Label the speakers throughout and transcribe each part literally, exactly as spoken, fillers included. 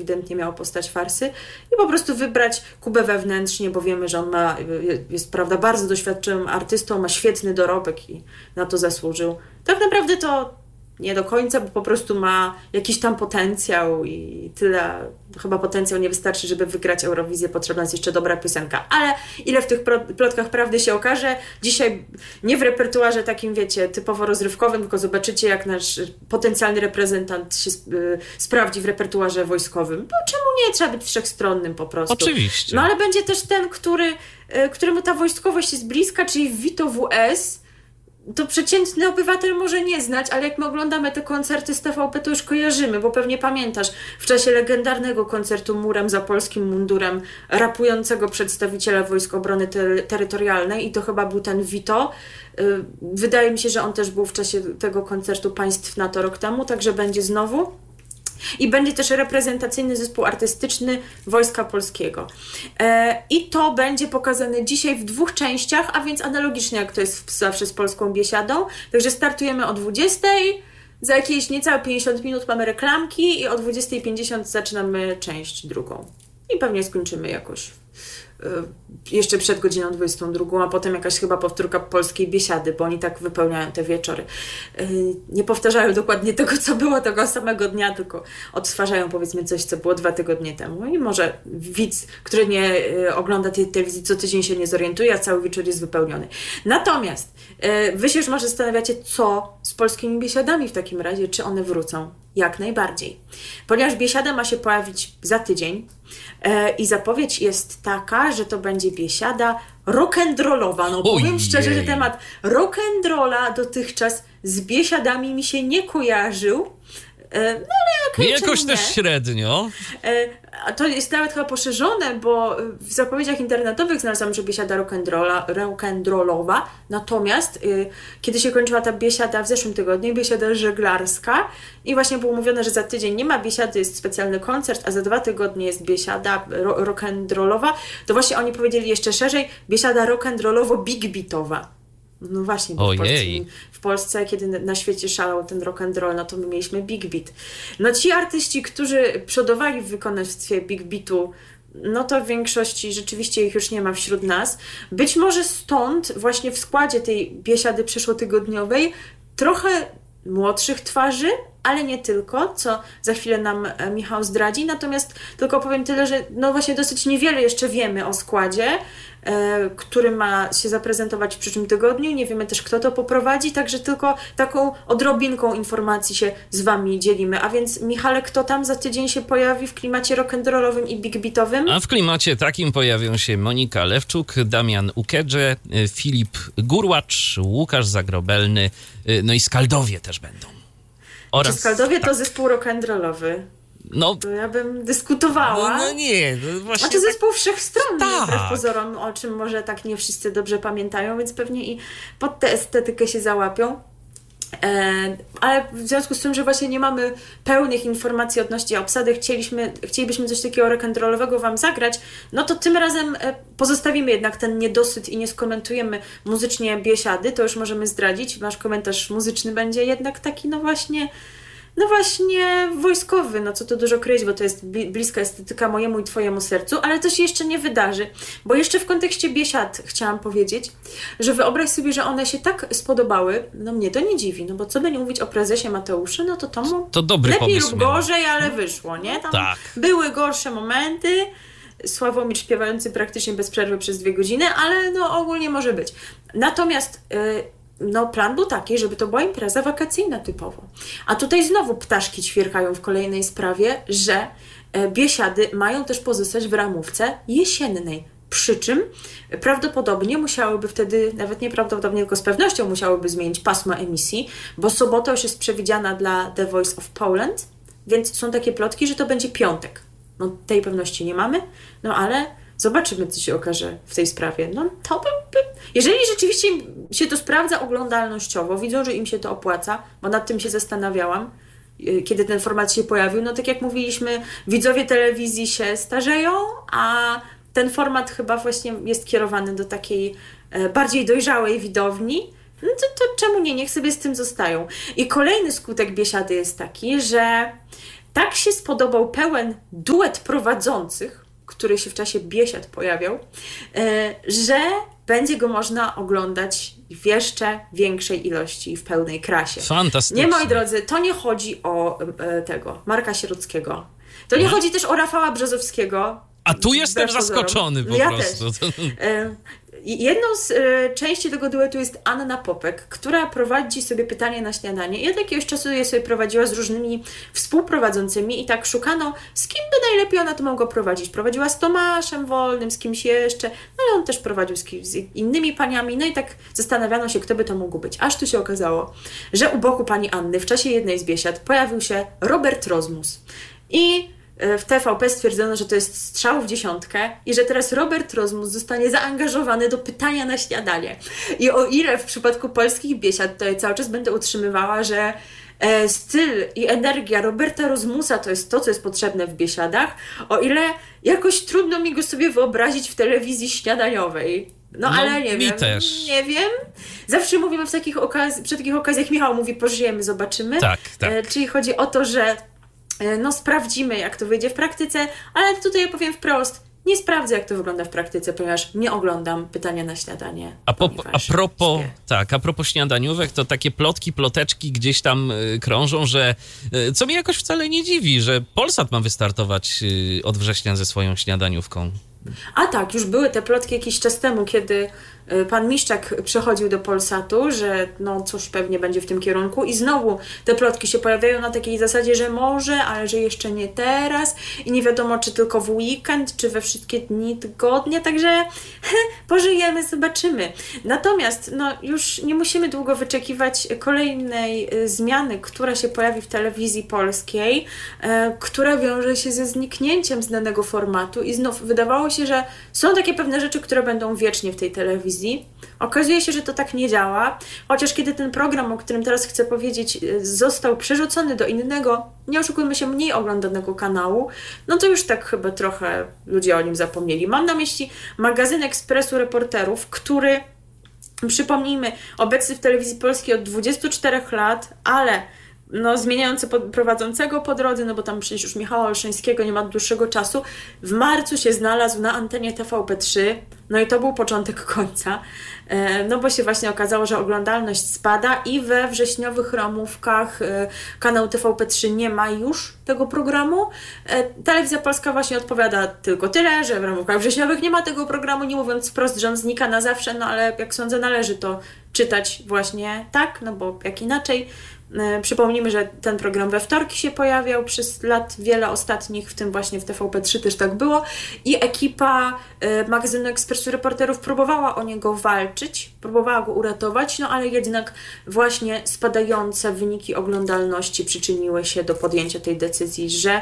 Speaker 1: ewidentnie miał postać farsy i po prostu wybrać Kubę wewnętrznie, bo wiemy, że on ma, jest, prawda, bardzo doświadczonym artystą, ma świetny dorobek i na to zasłużył. Tak naprawdę to nie do końca, bo po prostu ma jakiś tam potencjał i tyle, chyba potencjał nie wystarczy, żeby wygrać Eurowizję, potrzebna jest jeszcze dobra piosenka. Ale ile w tych plotkach prawdy się okaże, dzisiaj nie w repertuarze takim, wiecie, typowo rozrywkowym, tylko zobaczycie, jak nasz potencjalny reprezentant się y, sprawdzi w repertuarze wojskowym. Bo czemu nie? Trzeba być wszechstronnym po prostu.
Speaker 2: Oczywiście.
Speaker 1: No ale będzie też ten, który, y, któremu ta wojskowość jest bliska, czyli Vito W S. To przeciętny obywatel może nie znać, ale jak my oglądamy te koncerty z T V P, to już kojarzymy, bo pewnie pamiętasz w czasie legendarnego koncertu Murem za polskim mundurem rapującego przedstawiciela Wojsk Obrony Ter- Terytorialnej i to chyba był ten Vito. Wydaje mi się, że on też był w czasie tego koncertu państw NATO rok temu, także będzie znowu. I będzie też reprezentacyjny zespół artystyczny Wojska Polskiego. E, I to będzie pokazane dzisiaj w dwóch częściach, a więc analogicznie jak to jest zawsze z Polską Biesiadą. Także startujemy o dwudziestej, za jakieś niecałe pięćdziesiąt minut mamy reklamki i o dwudziestej pięćdziesiąt zaczynamy część drugą. I pewnie skończymy jakoś jeszcze przed godziną dwudziestą drugą, a potem jakaś chyba powtórka polskiej Biesiady, bo oni tak wypełniają te wieczory. Nie powtarzają dokładnie tego, co było tego samego dnia, tylko odtwarzają powiedzmy coś, co było dwa tygodnie temu. I może widz, który nie ogląda tej telewizji co tydzień się nie zorientuje, a cały wieczór jest wypełniony. Natomiast wy się już może zastanawiacie, co z polskimi Biesiadami w takim razie, czy one wrócą? Jak najbardziej. Ponieważ Biesiada ma się pojawić za tydzień e, i zapowiedź jest taka, że to będzie Biesiada rock'n'rollowa. No powiem
Speaker 2: Ojej.
Speaker 1: szczerze, że temat rock'n'rolla dotychczas z Biesiadami mi się nie kojarzył. E, no ale okej,
Speaker 2: okay, Jakoś
Speaker 1: czemu
Speaker 2: też
Speaker 1: nie?
Speaker 2: średnio.
Speaker 1: E, a to jest nawet chyba poszerzone, bo w zapowiedziach internetowych znalazłam, że Biesiada rock'n'rolla, rock'n'rollowa, natomiast y, kiedy się kończyła ta Biesiada w zeszłym tygodniu, Biesiada żeglarska i właśnie było mówione, że za tydzień nie ma Biesiady, jest specjalny koncert, a za dwa tygodnie jest Biesiada ro- rock'n'rollowa, to właśnie oni powiedzieli jeszcze szerzej, Biesiada rock'n'rollowo-big beatowa. No właśnie, bo w Polsce, w Polsce, kiedy na świecie szalał ten rock and roll, no to my mieliśmy Big Beat. No ci artyści, którzy przodowali w wykonawstwie Big Beatu, no to w większości rzeczywiście ich już nie ma wśród nas. Być może stąd właśnie w składzie tej Biesiady przyszłotygodniowej trochę młodszych twarzy, ale nie tylko, co za chwilę nam Michał zdradzi. Natomiast tylko powiem tyle, że no właśnie dosyć niewiele jeszcze wiemy o składzie, e, który ma się zaprezentować w przyszłym tygodniu. Nie wiemy też, kto to poprowadzi, także tylko taką odrobinką informacji się z wami dzielimy. A więc Michale, kto tam za tydzień się pojawi w klimacie rock'n'rollowym i big beatowym?
Speaker 2: A w klimacie takim pojawią się Monika Lewczuk, Damian Ukedże, Filip Gurłacz, Łukasz Zagrobelny, no i Skaldowie też będą.
Speaker 1: Oraz, Czy Skaldowie tak. to zespół rock'n'rollowy?
Speaker 2: No,
Speaker 1: to ja bym dyskutowała.
Speaker 2: No, no nie, no właśnie.
Speaker 1: A to zespół wszechstronny,
Speaker 2: tak.
Speaker 1: wbrew pozorom, o czym może tak nie wszyscy dobrze pamiętają, więc pewnie i pod tę estetykę się załapią. E, ale w związku z tym, że właśnie nie mamy pełnych informacji odnośnie obsady, chcieliśmy, chcielibyśmy coś takiego rock'n'rollowego wam zagrać, no to tym razem pozostawimy jednak ten niedosyt i nie skomentujemy muzycznie Biesiady, to już możemy zdradzić. Nasz komentarz muzyczny będzie jednak taki, no właśnie no właśnie wojskowy, no co tu dużo kryć, bo to jest bliska estetyka mojemu i twojemu sercu, ale to się jeszcze nie wydarzy, bo jeszcze w kontekście Biesiad chciałam powiedzieć, że wyobraź sobie, że one się tak spodobały, no mnie to nie dziwi, no bo co by nie mówić o prezesie Mateuszu, no to to mu
Speaker 2: to dobry
Speaker 1: lepiej
Speaker 2: pomysł
Speaker 1: lub
Speaker 2: miał.
Speaker 1: gorzej, ale wyszło, nie? Tam
Speaker 2: tak.
Speaker 1: były gorsze momenty, Sławomir śpiewający praktycznie bez przerwy przez dwie godziny, ale no ogólnie może być. Natomiast yy, no plan był taki, żeby to była impreza wakacyjna typowo. A tutaj znowu ptaszki ćwierkają w kolejnej sprawie, że Biesiady mają też pozostać w ramówce jesiennej. Przy czym prawdopodobnie musiałyby wtedy, nawet nieprawdopodobnie, tylko z pewnością musiałyby zmienić pasmo emisji, bo sobota już jest przewidziana dla The Voice of Poland, więc są takie plotki, że to będzie piątek. No tej pewności nie mamy, no ale zobaczymy, co się okaże w tej sprawie. No to by, by... Jeżeli rzeczywiście się to sprawdza oglądalnościowo, widzą, że im się to opłaca, bo nad tym się zastanawiałam, kiedy ten format się pojawił, no tak jak mówiliśmy, widzowie telewizji się starzeją, a ten format chyba właśnie jest kierowany do takiej bardziej dojrzałej widowni, no to, to czemu nie? Niech sobie z tym zostają. I kolejny skutek Biesiady jest taki, że tak się spodobał pełen duet prowadzących, który się w czasie biesiad pojawiał, że będzie go można oglądać w jeszcze większej ilości i w pełnej krasie.
Speaker 2: Fantastycznie.
Speaker 1: Nie, moi drodzy, to nie chodzi o e, tego, Marka Sieruckiego. To nie hmm? chodzi też o Rafała Brzozowskiego.
Speaker 2: A tu jestem zaskoczony po
Speaker 1: ja
Speaker 2: prostu.
Speaker 1: Też. E, jedną z e, części tego duetu jest Anna Popek, która prowadzi sobie pytanie na śniadanie. I od jakiegoś czasu je sobie prowadziła z różnymi współprowadzącymi i tak szukano, z kim by najlepiej ona to mogła prowadzić. Prowadziła z Tomaszem Wolnym, z kimś jeszcze, no ale on też prowadził z, kim, z innymi paniami, no i tak zastanawiano się, kto by to mógł być. Aż tu się okazało, że u boku pani Anny w czasie jednej z biesiad pojawił się Robert Rozmus. I w T V P stwierdzono, że to jest strzał w dziesiątkę i że teraz Robert Rozmus zostanie zaangażowany do pytania na śniadanie. I o ile w przypadku polskich biesiad to ja cały czas będę utrzymywała, że e, styl i energia Roberta Rozmusa to jest to, co jest potrzebne w biesiadach, o ile jakoś trudno mi go sobie wyobrazić w telewizji śniadaniowej. No, no ale nie
Speaker 2: mi
Speaker 1: wiem.
Speaker 2: też.
Speaker 1: Nie wiem. Zawsze mówimy w takich okaz- przy takich okazjach, Michał mówi, pożyjemy, zobaczymy.
Speaker 2: Tak, tak.
Speaker 1: E, czyli chodzi o to, że no sprawdzimy, jak to wyjdzie w praktyce, ale tutaj ja powiem wprost, nie sprawdzę, jak to wygląda w praktyce, ponieważ nie oglądam pytania na śniadanie.
Speaker 2: A, po, a propos, tak, a propos śniadaniówek, to takie plotki, ploteczki gdzieś tam y, krążą, że y, co mnie jakoś wcale nie dziwi, że Polsat ma wystartować y, od września ze swoją śniadaniówką.
Speaker 1: A tak, już były te plotki jakiś czas temu, kiedy pan Miszczak przychodził do Polsatu, że no cóż, pewnie będzie w tym kierunku i znowu te plotki się pojawiają na takiej zasadzie, że może, ale że jeszcze nie teraz i nie wiadomo, czy tylko w weekend, czy we wszystkie dni tygodnia, także he, pożyjemy, zobaczymy. Natomiast no już nie musimy długo wyczekiwać kolejnej y, zmiany, która się pojawi w telewizji polskiej, y, która wiąże się ze zniknięciem z danego formatu i znów wydawało się, że są takie pewne rzeczy, które będą wiecznie w tej telewizji. Okazuje się, że to tak nie działa, chociaż kiedy ten program, o którym teraz chcę powiedzieć, został przerzucony do innego, nie oszukujmy się, mniej oglądanego kanału, no to już tak chyba trochę ludzie o nim zapomnieli. Mam na myśli magazyn Ekspresu Reporterów, który, przypomnijmy, obecny w telewizji polskiej od dwudziestu czterech lat, ale no, zmieniający pod, prowadzącego po drodze, no bo tam przecież już Michała Olszańskiego nie ma od dłuższego czasu, w marcu się znalazł na antenie T V P trzy, no i to był początek końca, e, no bo się właśnie okazało, że oglądalność spada i we wrześniowych ramówkach e, kanał T V P trzy nie ma już tego programu. E, Telewizja Polska właśnie odpowiada tylko tyle, że w ramówkach wrześniowych nie ma tego programu, nie mówiąc wprost, że on znika na zawsze, no ale jak sądzę, należy to czytać właśnie tak, no bo jak inaczej. Przypomnijmy, że ten program we wtorki się pojawiał przez lat wiele ostatnich, w tym właśnie w T V P trzy też tak było i ekipa magazynu Ekspresu Reporterów próbowała o niego walczyć, próbowała go uratować, no ale jednak właśnie spadające wyniki oglądalności przyczyniły się do podjęcia tej decyzji, że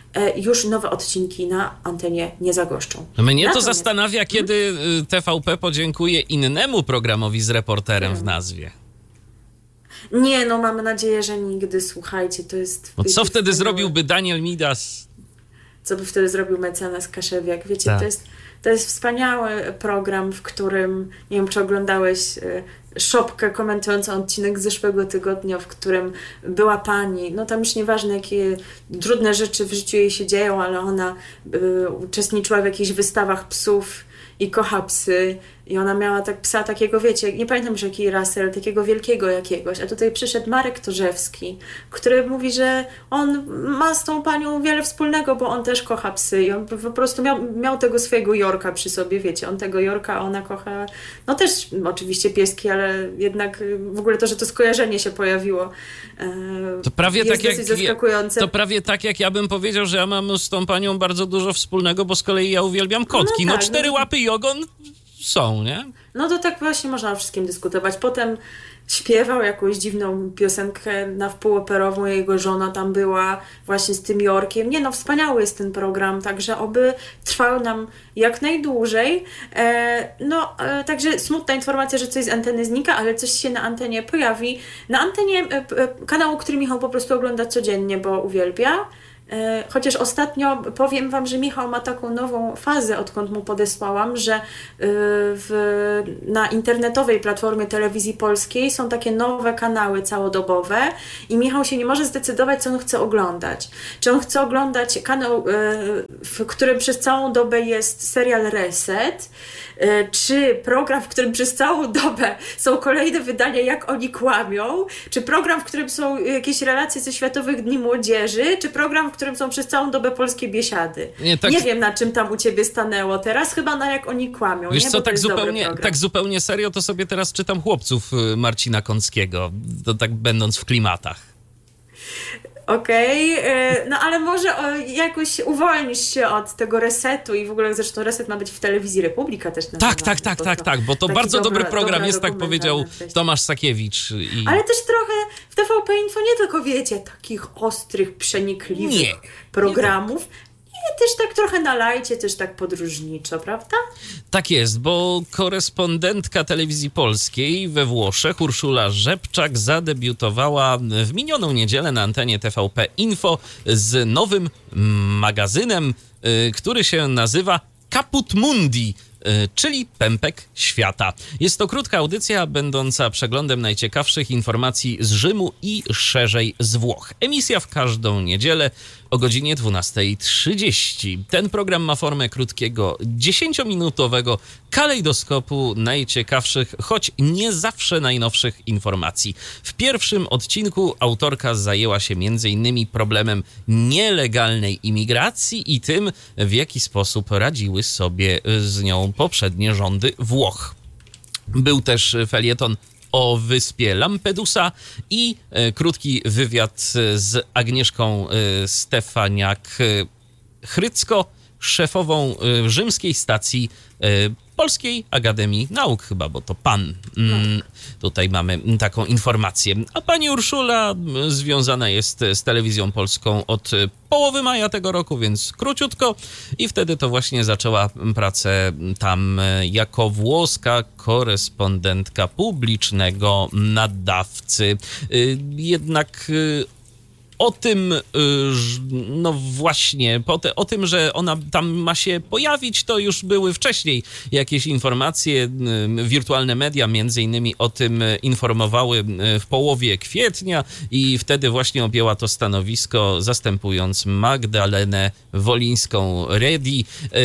Speaker 1: już nowe odcinki na antenie nie zagoszczą.
Speaker 2: Mnie Natomiast... to zastanawia, kiedy T V P podziękuje innemu programowi z reporterem w nazwie.
Speaker 1: Nie, no mamy nadzieję, że nigdy, słuchajcie, to jest...
Speaker 2: No co wtedy zrobiłby Daniel Midas?
Speaker 1: Co by wtedy zrobił mecenas Kaszewiak? Wiecie,
Speaker 2: tak.
Speaker 1: to jest, to jest wspaniały program, w którym, nie wiem, czy oglądałeś Szopkę komentującą odcinek z zeszłego tygodnia, w którym była pani, no tam już nieważne, jakie trudne rzeczy w życiu jej się dzieją, ale ona y, uczestniczyła w jakichś wystawach psów i kocha psy. I ona miała tak psa takiego, wiecie, nie pamiętam już jakiej rasy, ale takiego wielkiego jakiegoś. A tutaj przyszedł Marek Torzewski, który mówi, że on ma z tą panią wiele wspólnego, bo on też kocha psy. I on po prostu miał, miał tego swojego Yorka przy sobie, wiecie, on tego Yorka, a ona kocha, no też oczywiście pieski, ale jednak w ogóle to, że to skojarzenie się pojawiło,
Speaker 2: to prawie
Speaker 1: jest
Speaker 2: tak jak
Speaker 1: zaskakujące.
Speaker 2: To prawie tak jak ja bym powiedział, że ja mam z tą panią bardzo dużo wspólnego, bo z kolei ja uwielbiam kotki. No, tak, no cztery no... łapy i ogon są, nie?
Speaker 1: No to tak właśnie można o wszystkim dyskutować. Potem śpiewał jakąś dziwną piosenkę na wpół operową, jego żona tam była właśnie z tym Jorkiem. Nie no, wspaniały jest ten program, także oby trwał nam jak najdłużej. E, no, e, także smutna informacja, że coś z anteny znika, ale coś się na antenie pojawi. Na antenie e, e, kanału, który Michał po prostu ogląda codziennie, bo uwielbia. Chociaż ostatnio powiem wam, że Michał ma taką nową fazę, odkąd mu podesłałam, że w, na internetowej platformie Telewizji Polskiej są takie nowe kanały całodobowe i Michał się nie może zdecydować, co on chce oglądać. Czy on chce oglądać kanał, w którym przez całą dobę jest serial Reset, czy program, w którym przez całą dobę są kolejne wydania, jak oni kłamią, czy program, w którym są jakieś relacje ze Światowych Dni Młodzieży, czy program, w którym są przez całą dobę polskie biesiady. Nie, tak... nie wiem, na czym tam u ciebie stanęło teraz, chyba na jak oni kłamią.
Speaker 2: Wiesz
Speaker 1: nie?
Speaker 2: co, tak zupełnie, tak zupełnie serio, to sobie teraz czytam Chłopców Marcina Kąckiego, to tak będąc w klimatach.
Speaker 1: Okej, okay. No ale może jakoś uwolnisz się od tego Resetu i w ogóle zresztą Reset ma być w Telewizji Republika też.
Speaker 2: Tak, tak, tak, tak, tak, bo to bardzo dobra, dobry program jest, tak powiedział Tomasz Sakiewicz. I...
Speaker 1: Ale też trochę w T V P Info nie tylko, wiecie, takich ostrych, przenikliwych nie, programów, nie też tak trochę na lajcie, też tak podróżniczo, prawda?
Speaker 2: Tak jest, bo korespondentka Telewizji Polskiej we Włoszech, Urszula Rzepczak, zadebiutowała w minioną niedzielę na antenie T V P Info z nowym magazynem, który się nazywa Caput Mundi, czyli Pępek Świata. Jest to krótka audycja będąca przeglądem najciekawszych informacji z Rzymu i szerzej z Włoch. Emisja w każdą niedzielę o godzinie dwunasta trzydzieści. Ten program ma formę krótkiego, dziesięciominutowego kalejdoskopu najciekawszych, choć nie zawsze najnowszych informacji. W pierwszym odcinku autorka zajęła się między innymi problemem nielegalnej imigracji i tym, w jaki sposób radziły sobie z nią poprzednie rządy Włoch. Był też felieton o wyspie Lampedusa i e, krótki wywiad z Agnieszką e, Stefaniak-Chrycko, szefową e, rzymskiej stacji e, Polskiej Akademii Nauk chyba, bo to pan. Mm, tutaj mamy taką informację. A pani Urszula związana jest z Telewizją Polską od połowy maja tego roku, więc króciutko. I wtedy to właśnie zaczęła pracę tam jako włoska korespondentka publicznego nadawcy. Jednak o tym, no właśnie, o tym, że ona tam ma się pojawić, to już były wcześniej jakieś informacje. Wirtualne media między innymi o tym informowały w połowie kwietnia i wtedy właśnie objęła to stanowisko, zastępując Magdalenę Wolińską-Redi.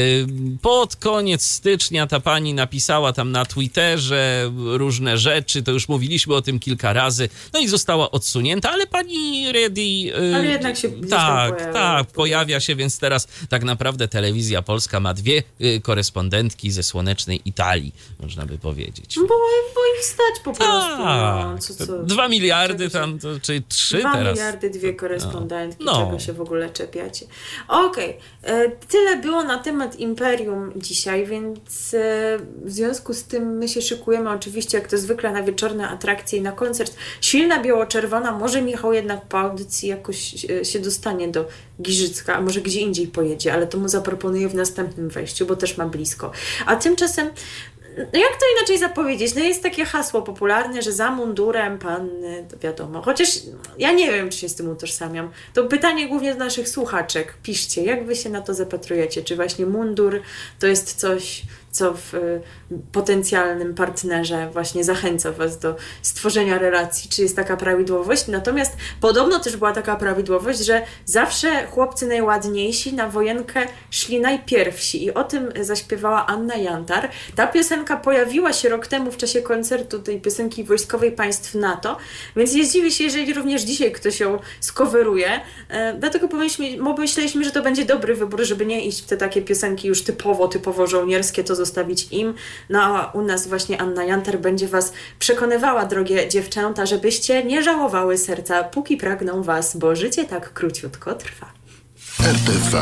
Speaker 2: Pod koniec stycznia ta pani napisała tam na Twitterze różne rzeczy, to już mówiliśmy o tym kilka razy, no i została odsunięta, ale pani Redi
Speaker 1: Ale jednak się
Speaker 2: tak,
Speaker 1: pojawia.
Speaker 2: tak, pojawia się, więc teraz tak naprawdę Telewizja Polska ma dwie korespondentki ze słonecznej Italii, można by powiedzieć.
Speaker 1: Bo, bo ich stać po prostu.
Speaker 2: Tak,
Speaker 1: no, co, co,
Speaker 2: dwa miliardy tam, to, czy trzy
Speaker 1: dwa
Speaker 2: teraz.
Speaker 1: Dwa miliardy, dwie korespondentki,
Speaker 2: no.
Speaker 1: Czego się w ogóle czepiacie. Okej, okay. Tyle było na temat Imperium dzisiaj, więc w związku z tym my się szykujemy oczywiście, jak to zwykle, na wieczorne atrakcje i na koncert Silna Biało-Czerwona. Może Michał jednak po audycji jakoś się dostanie do Giżycka, a może gdzie indziej pojedzie, ale to mu zaproponuję w następnym wejściu, bo też ma blisko. A tymczasem, no jak to inaczej zapowiedzieć? No jest takie hasło popularne, że za mundurem panny, to wiadomo. Chociaż ja nie wiem, czy się z tym utożsamiam. To pytanie głównie do naszych słuchaczek. Piszcie, jak wy się na to zapatrujecie? Czy właśnie mundur to jest coś, co w y, potencjalnym partnerze właśnie zachęca was do stworzenia relacji, czy jest taka prawidłowość. Natomiast podobno też była taka prawidłowość, że zawsze chłopcy najładniejsi na wojenkę szli najpierwsi i o tym zaśpiewała Anna Jantar. Ta piosenka pojawiła się rok temu w czasie koncertu tej piosenki wojskowej państw NATO, więc nie zdziwię się, jeżeli również dzisiaj ktoś ją skoweruje. E, dlatego pomyśleliśmy, że to będzie dobry wybór, żeby nie iść w te takie piosenki już typowo, typowo żołnierskie, to zostawić im. No a u nas właśnie Anna Jantar będzie was przekonywała, drogie dziewczęta, żebyście nie żałowały serca, póki pragną was, bo życie tak króciutko trwa.
Speaker 3: R T V.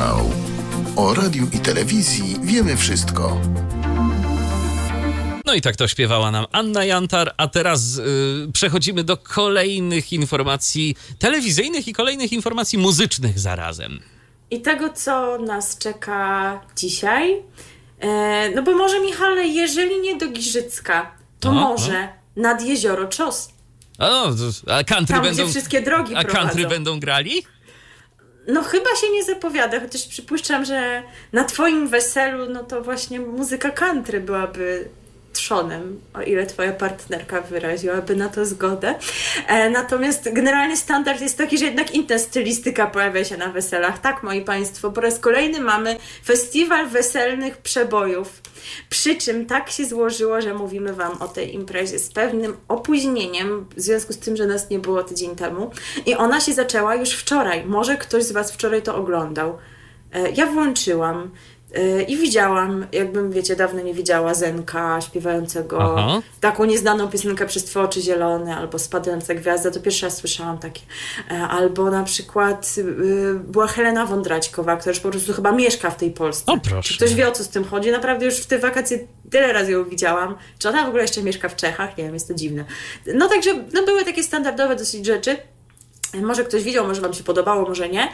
Speaker 3: O radiu i telewizji wiemy wszystko.
Speaker 2: No i tak to śpiewała nam Anna Jantar, a teraz yy, przechodzimy do kolejnych informacji telewizyjnych i kolejnych informacji muzycznych zarazem.
Speaker 1: I tego, co nas czeka dzisiaj. No bo może, Michale, jeżeli nie do Giżycka, to o, może o. nad jezioro Czos.
Speaker 2: O, a country
Speaker 1: Tam,
Speaker 2: będą,
Speaker 1: gdzie wszystkie drogi
Speaker 2: a
Speaker 1: prowadzą.
Speaker 2: country będą grali?
Speaker 1: No chyba się nie zapowiada, chociaż przypuszczam, że na twoim weselu, no to właśnie muzyka country byłaby trzonem, o ile twoja partnerka wyraziłaby na to zgodę. E, natomiast generalnie standard jest taki, że jednak inna stylistyka pojawia się na weselach. Tak, moi państwo, po raz kolejny mamy festiwal weselnych przebojów. Przy czym tak się złożyło, że mówimy wam o tej imprezie z pewnym opóźnieniem, w związku z tym, że nas nie było tydzień temu. I ona się zaczęła już wczoraj. Może ktoś z was wczoraj to oglądał. E, ja włączyłam i widziałam, jakbym, wiecie, dawno nie widziała Zenka śpiewającego Aha. taką nieznaną piosenkę Przez twoje oczy zielone, albo Spadająca gwiazda, to pierwszy raz słyszałam takie. Albo na przykład była Helena Wądraćkowa, która już po prostu chyba mieszka w tej Polsce.
Speaker 2: O proszę.
Speaker 1: Czy ktoś wie, o co z tym chodzi? Naprawdę już w te wakacje tyle razy ją widziałam. Czy ona w ogóle jeszcze mieszka w Czechach? Nie wiem, jest to dziwne. No także no, były takie standardowe dosyć rzeczy. Może ktoś widział, może wam się podobało, może nie.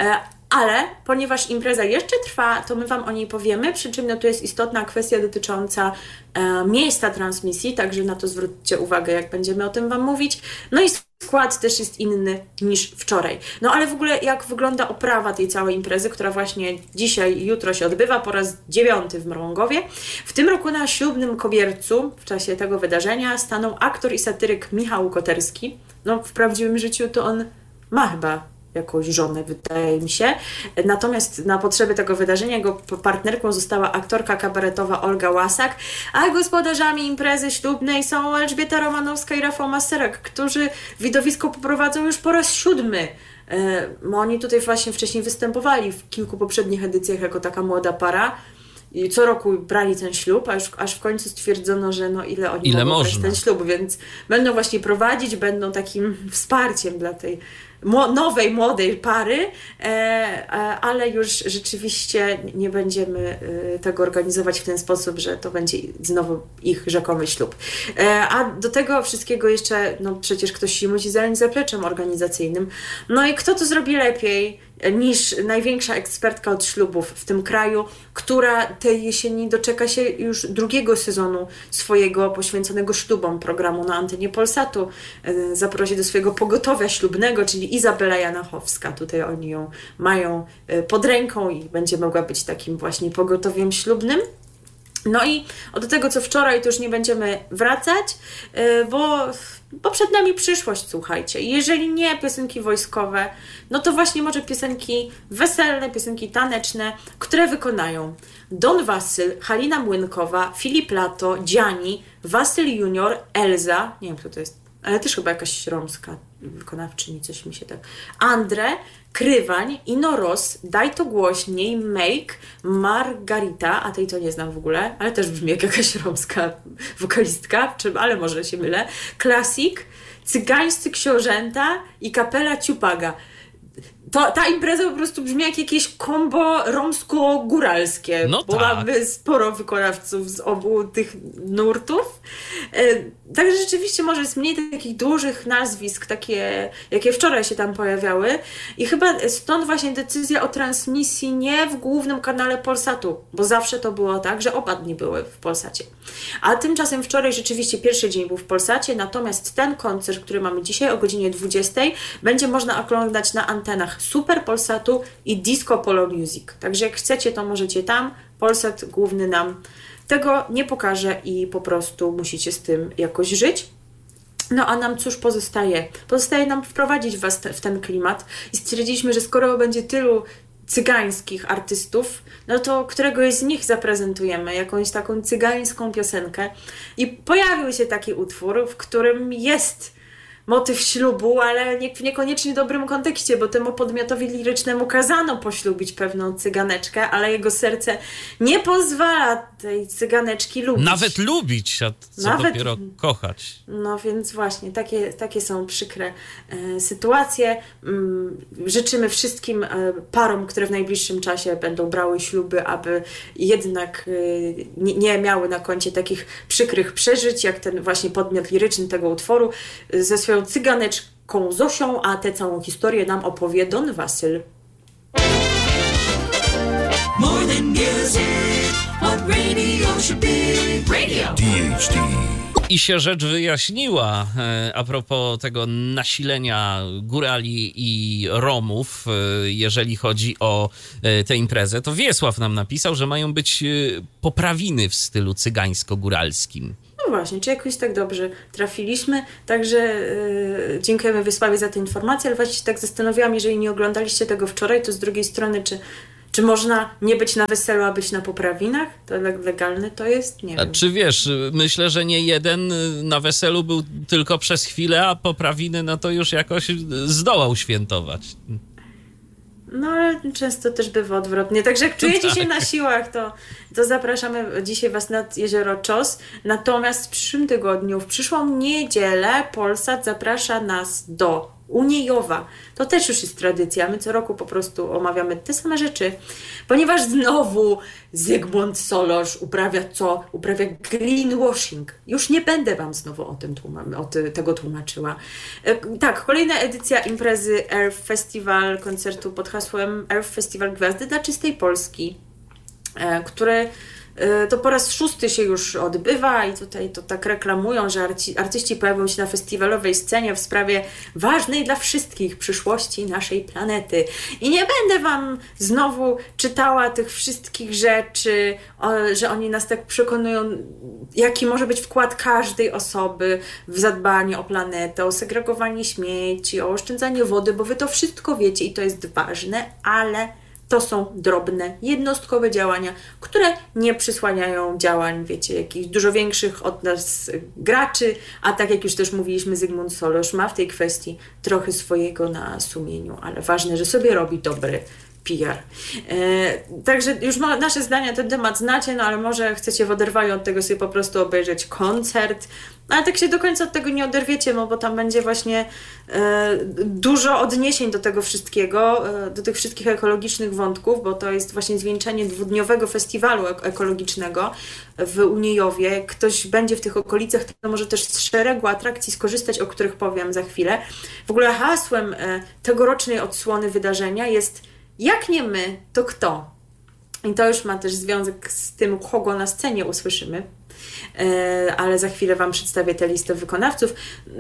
Speaker 1: Ale ponieważ impreza jeszcze trwa, to my wam o niej powiemy, przy czym no, to jest istotna kwestia dotycząca e, miejsca transmisji, także na to zwróćcie uwagę, jak będziemy o tym wam mówić. No i skład też jest inny niż wczoraj. No ale w ogóle jak wygląda oprawa tej całej imprezy, która właśnie dzisiaj i jutro się odbywa po raz dziewiąty w Mrągowie. W tym roku na ślubnym kobiercu w czasie tego wydarzenia stanął aktor i satyryk Michał Koterski. No w prawdziwym życiu to on ma chyba jakąś żonę, wydaje mi się. Natomiast na potrzeby tego wydarzenia jego partnerką została aktorka kabaretowa Olga Łasak, a gospodarzami imprezy ślubnej są Elżbieta Romanowska i Rafał Maserek, którzy widowisko poprowadzą już po raz siódmy. E, oni tutaj właśnie wcześniej występowali w kilku poprzednich edycjach jako taka młoda para. I co roku brali ten ślub, aż, aż w końcu stwierdzono, że no ile oni
Speaker 2: ile
Speaker 1: mogą brać ten ślub, więc będą właśnie prowadzić, będą takim wsparciem dla tej nowej, młodej pary, e, ale już rzeczywiście nie będziemy tego organizować w ten sposób, że to będzie znowu ich rzekomy ślub. E, a do tego wszystkiego jeszcze, no przecież ktoś się musi zająć zapleczem organizacyjnym. No i kto to zrobi lepiej niż największa ekspertka od ślubów w tym kraju, która tej jesieni doczeka się już drugiego sezonu swojego poświęconego ślubom programu na antenie Polsatu. Zaprosi do swojego pogotowia ślubnego, czyli Izabela Janachowska. Tutaj oni ją mają pod ręką i będzie mogła być takim właśnie pogotowiem ślubnym. No i do tego, co wczoraj, to już nie będziemy wracać, bo, bo przed nami przyszłość, słuchajcie. Jeżeli nie piosenki wojskowe, no to właśnie może piosenki weselne, piosenki taneczne, które wykonają Don Wasyl, Halina Młynkowa, Filip Lato, Dziani, Wasyl Junior, Elza, nie wiem kto to jest, ale też chyba jakaś romska wykonawczyni, coś mi się tak... Andre, Krywań, Ino Ross, Daj to głośniej, Make, Margarita, a tej to nie znam w ogóle, ale też brzmi jak jakaś romska wokalistka, czy, ale może się mylę, Classic, Cygańscy książęta i kapela Ciupaga. To, ta impreza po prostu brzmi jak jakieś kombo romsko-góralskie,
Speaker 2: no
Speaker 1: bo
Speaker 2: tak.
Speaker 1: mamy sporo wykonawców z obu tych nurtów. E, także rzeczywiście może jest mniej takich dużych nazwisk, takie jakie wczoraj się tam pojawiały i chyba stąd właśnie decyzja o transmisji nie w głównym kanale Polsatu, bo zawsze to było tak, że oba dni były w Polsacie. A tymczasem wczoraj rzeczywiście pierwszy dzień był w Polsacie, natomiast ten koncert, który mamy dzisiaj o godzinie dwudziestej, będzie można oglądać na antenach Super Polsatu i Disco Polo Music. Także jak chcecie, to możecie tam. Polsat główny nam tego nie pokaże i po prostu musicie z tym jakoś żyć. No a nam cóż pozostaje? Pozostaje nam wprowadzić was te, w ten klimat i stwierdziliśmy, że skoro będzie tylu cygańskich artystów, no to któregoś z nich zaprezentujemy, jakąś taką cygańską piosenkę. I pojawił się taki utwór, w którym jest motyw ślubu, ale nie, w niekoniecznie dobrym kontekście, bo temu podmiotowi lirycznemu kazano poślubić pewną cyganeczkę, ale jego serce nie pozwala tej cyganeczki lubić.
Speaker 2: Nawet lubić, a co Nawet... dopiero kochać.
Speaker 1: No więc właśnie, takie, takie są przykre e, sytuacje. Mm, życzymy wszystkim e, parom, które w najbliższym czasie będą brały śluby, aby jednak e, nie, nie miały na koncie takich przykrych przeżyć, jak ten właśnie podmiot liryczny tego utworu e, ze swoją cyganeczką Zosią, a tę całą historię nam opowie Don Wasyl.
Speaker 4: More than music, what radio
Speaker 3: D H D.
Speaker 2: I się rzecz wyjaśniła e, a propos tego nasilenia górali i Romów, e, jeżeli chodzi o e, tę imprezę. To Wiesław nam napisał, że mają być e, poprawiny w stylu cygańsko-góralskim.
Speaker 1: No właśnie, czy jakoś tak dobrze trafiliśmy. Także yy, dziękujemy Wiesławie za tę informację, ale właśnie się tak zastanawiałam, jeżeli nie oglądaliście tego wczoraj, to z drugiej strony, czy, czy można nie być na weselu, a być na poprawinach? To legalne to jest? Nie
Speaker 2: A
Speaker 1: wiem.
Speaker 2: czy wiesz, myślę, że nie jeden na weselu był tylko przez chwilę, a poprawiny no to już jakoś zdołał świętować.
Speaker 1: No ale często też bywa odwrotnie. Także jak czujecie
Speaker 2: tak.
Speaker 1: się na siłach, to, to zapraszamy dzisiaj Was nad jezioro Czos. Natomiast w przyszłym tygodniu, w przyszłą niedzielę Polsat zaprasza nas do Uniejowa. To też już jest tradycja. My co roku po prostu omawiamy te same rzeczy, ponieważ znowu Zygmunt Solorz uprawia co? Uprawia greenwashing. Już nie będę Wam znowu o tym tłuma- o ty- tego tłumaczyła. E, tak, kolejna edycja imprezy Earth Festival, koncertu pod hasłem Earth Festival Gwiazdy dla Czystej Polski, e, które to po raz szósty się już odbywa i tutaj to tak reklamują, że arci- artyści pojawią się na festiwalowej scenie w sprawie ważnej dla wszystkich przyszłości naszej planety. I nie będę Wam znowu czytała tych wszystkich rzeczy, o, że oni nas tak przekonują, jaki może być wkład każdej osoby w zadbanie o planetę, o segregowanie śmieci, o oszczędzanie wody, bo Wy to wszystko wiecie i to jest ważne, ale to są drobne, jednostkowe działania, które nie przysłaniają działań, wiecie, jakichś dużo większych od nas graczy, a tak jak już też mówiliśmy, Zygmunt Solorz ma w tej kwestii trochę swojego na sumieniu, ale ważne, że sobie robi dobry P R. E, także już ma, nasze zdania na ten temat znacie, no ale może chcecie w oderwaniu od tego sobie po prostu obejrzeć koncert, ale tak się do końca od tego nie oderwiecie, no bo tam będzie właśnie e, dużo odniesień do tego wszystkiego, e, do tych wszystkich ekologicznych wątków, bo to jest właśnie zwieńczenie dwudniowego festiwalu ek- ekologicznego w Uniejowie. Ktoś będzie w tych okolicach, to może też z szeregu atrakcji skorzystać, o których powiem za chwilę. W ogóle hasłem e, tegorocznej odsłony wydarzenia jest jak nie my, to kto? I to już ma też związek z tym, kogo na scenie usłyszymy, e, ale za chwilę Wam przedstawię tę listę wykonawców.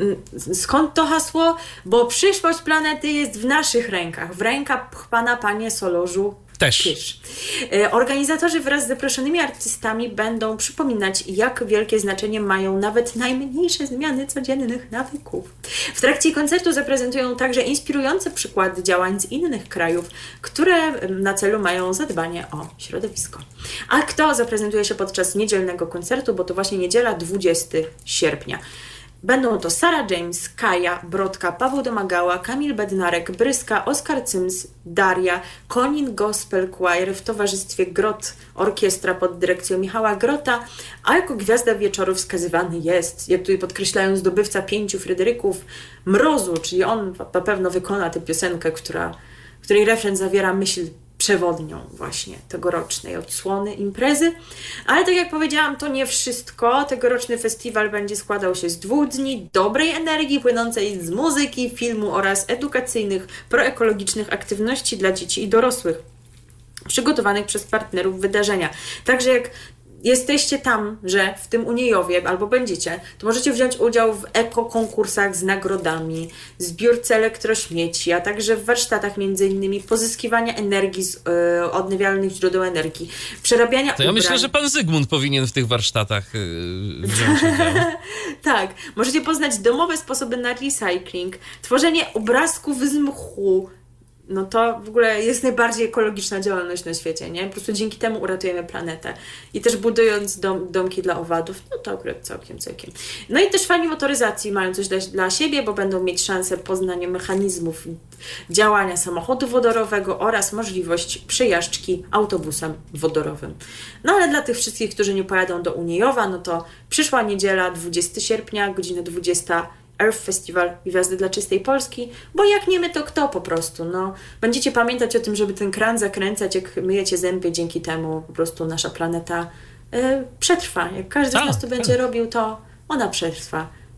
Speaker 1: Skąd to hasło? Bo przyszłość planety jest w naszych rękach, w rękach Pana, Panie Solorzu.
Speaker 2: Też.
Speaker 1: Pisz. Organizatorzy wraz z zaproszonymi artystami będą przypominać, jak wielkie znaczenie mają nawet najmniejsze zmiany codziennych nawyków. W trakcie koncertu zaprezentują także inspirujące przykłady działań z innych krajów, które na celu mają zadbanie o środowisko. A kto zaprezentuje się podczas niedzielnego koncertu, bo to właśnie niedziela dwudziestego sierpnia. Będą to Sarah James, Kaja, Brodka, Paweł Domagała, Kamil Bednarek, Bryska, Oskar Cyms, Daria, Konin Gospel Choir w towarzystwie Grot Orkiestra pod dyrekcją Michała Grota, a jako gwiazda wieczoru wskazywany jest, jak tutaj podkreślają, zdobywca pięciu Fryderyków Mrozu, czyli on na pewno wykona tę piosenkę, która, której refren zawiera myśl przewodnią właśnie tegorocznej odsłony imprezy. Ale tak jak powiedziałam, to nie wszystko. Tegoroczny festiwal będzie składał się z dwóch dni dobrej energii płynącej z muzyki, filmu oraz edukacyjnych, proekologicznych aktywności dla dzieci i dorosłych, przygotowanych przez partnerów wydarzenia. Także jak jesteście tam, że w tym Uniejowie albo będziecie, to możecie wziąć udział w ekokonkursach z nagrodami, zbiórce elektrośmieci, a także w warsztatach między innymi pozyskiwania energii z y, odnawialnych źródeł energii, przerabiania
Speaker 2: To ja
Speaker 1: ubrań.
Speaker 2: myślę, że pan Zygmunt powinien w tych warsztatach yy, wziąć udział.
Speaker 1: Tak, możecie poznać domowe sposoby na recycling, tworzenie obrazków z mchu. No to w ogóle jest najbardziej ekologiczna działalność na świecie, nie? Po prostu dzięki temu uratujemy planetę. I też budując dom, domki dla owadów, no to akurat całkiem, całkiem. No i też fani motoryzacji mają coś dla, dla siebie, bo będą mieć szansę poznania mechanizmów działania samochodu wodorowego oraz możliwość przejażdżki autobusem wodorowym. No ale dla tych wszystkich, którzy nie pojadą do Uniejowa, no to przyszła niedziela, dwudziestego sierpnia, godzina dwudziesta, Earth Festival Gwiazdy dla Czystej Polski, bo jak nie my, to kto po prostu, no. Będziecie pamiętać o tym, żeby ten kran zakręcać, jak myjecie zęby, dzięki temu po prostu nasza planeta y, przetrwa. Jak każdy
Speaker 2: tak,
Speaker 1: z nas to
Speaker 2: tak.
Speaker 1: będzie robił, to ona przetrwa.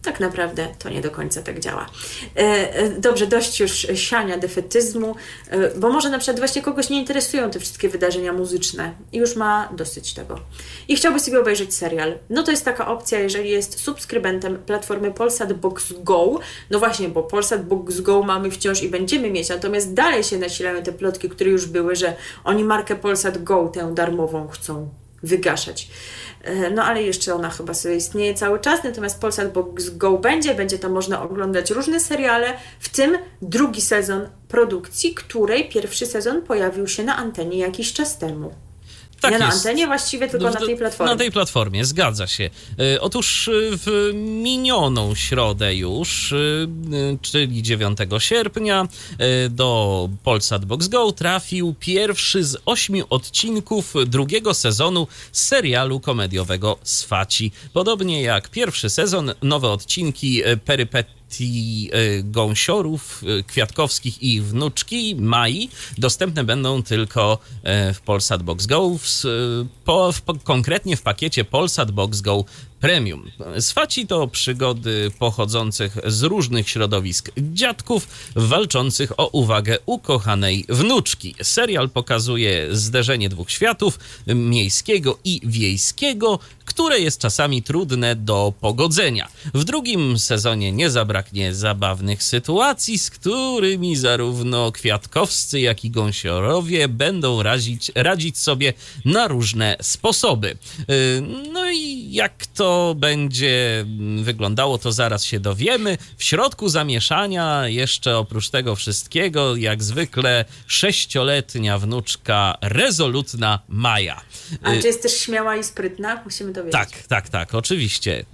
Speaker 1: Tak naprawdę to nie do końca tak działa. Dobrze, dość już siania defetyzmu, bo może na przykład właśnie kogoś nie interesują te wszystkie wydarzenia muzyczne i już ma dosyć tego. I chciałby sobie obejrzeć serial. No to jest taka opcja, jeżeli jest subskrybentem platformy Polsat Box Go. No właśnie, bo Polsat Box Go mamy wciąż i będziemy mieć, natomiast dalej się nasilają te plotki, które już były, że oni markę Polsat Go, tę darmową, chcą wygaszać. No ale jeszcze ona chyba sobie istnieje cały czas, natomiast Polsat Box Go będzie, będzie tam można oglądać różne seriale, w tym drugi sezon produkcji, której pierwszy sezon pojawił się na antenie jakiś czas temu.
Speaker 2: Tak
Speaker 1: nie
Speaker 2: jest.
Speaker 1: na antenie, właściwie tylko
Speaker 2: no,
Speaker 1: na tej platformie.
Speaker 2: Na tej platformie, zgadza się. E, otóż w minioną środę już, e, czyli dziewiątego sierpnia, e, do Polsat Box Go trafił pierwszy z ośmiu odcinków drugiego sezonu serialu komediowego Swaci. Podobnie jak pierwszy sezon, nowe odcinki perypetii gąsiorów kwiatkowskich i wnuczki Mai dostępne będą tylko w Polsat Box Go, w, po, w, konkretnie w pakiecie Polsat Box Go Premium. Swaci to przygody pochodzących z różnych środowisk dziadków walczących o uwagę ukochanej wnuczki. Serial pokazuje zderzenie dwóch światów, miejskiego i wiejskiego, które jest czasami trudne do pogodzenia. W drugim sezonie nie zabraknie zabawnych sytuacji, z którymi zarówno kwiatkowscy, jak i gąsiorowie będą radzić, radzić sobie na różne sposoby. No i jak to będzie wyglądało, to zaraz się dowiemy. W środku zamieszania jeszcze oprócz tego wszystkiego, jak zwykle, sześcioletnia wnuczka rezolutna Maja.
Speaker 1: A czy jest też śmiała i sprytna? Musimy to wiedzieć.
Speaker 2: Tak, tak, tak, oczywiście.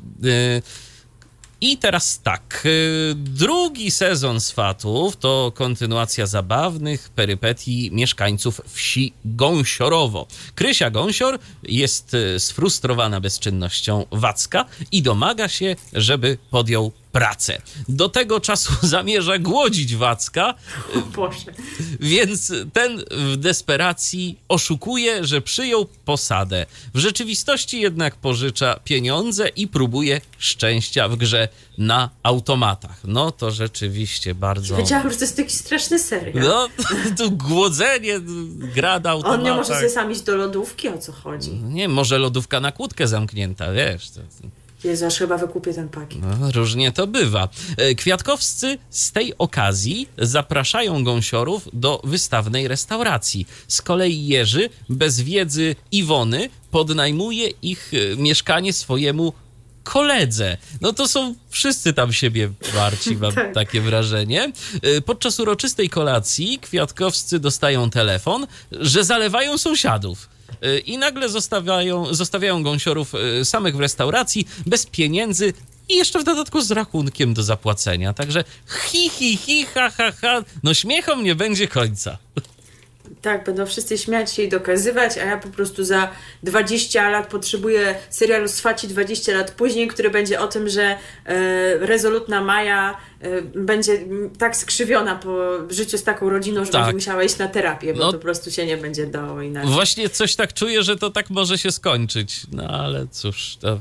Speaker 2: I teraz tak, drugi sezon Swatów to kontynuacja zabawnych perypetii mieszkańców wsi Gąsiorowo. Krysia Gąsior jest sfrustrowana bezczynnością Wacka i domaga się, żeby podjął pracę. Do tego czasu zamierza głodzić Wacka,
Speaker 1: Boże.
Speaker 2: więc ten w desperacji oszukuje, że przyjął posadę. W rzeczywistości jednak pożycza pieniądze i próbuje szczęścia w grze na automatach. No to rzeczywiście bardzo...
Speaker 1: Wiedziałam, że to jest taki straszny serial.
Speaker 2: No, tu głodzenie, gra na automatach.
Speaker 1: On nie może sobie sam iść do lodówki, o co chodzi?
Speaker 2: Nie, może lodówka na kłódkę zamknięta, wiesz... To...
Speaker 1: Jezu, aż chyba wykupię ten pakiet.
Speaker 2: No, różnie to bywa. Kwiatkowscy z tej okazji zapraszają gąsiorów do wystawnej restauracji. Z kolei Jerzy, bez wiedzy Iwony, podnajmuje ich mieszkanie swojemu koledze. No to są wszyscy tam siebie warci, mam tak. takie wrażenie. Podczas uroczystej kolacji kwiatkowscy dostają telefon, że zalewają sąsiadów. I nagle zostawiają, zostawiają gąsiorów samych w restauracji, bez pieniędzy i jeszcze w dodatku z rachunkiem do zapłacenia. Także hi, hi, hi, ha, ha, ha. No śmiechom nie będzie końca.
Speaker 1: Tak, będą wszyscy śmiać się i dokazywać, a ja po prostu za dwadzieścia lat potrzebuję serialu Swaci dwadzieścia lat później, który będzie o tym, że e, rezolutna Maja e, będzie tak skrzywiona po życiu z taką rodziną, że tak. będzie musiała iść na terapię, bo no, to po prostu się nie będzie dało inaczej.
Speaker 2: Właśnie coś tak czuję, że to tak może się skończyć. No ale cóż, to...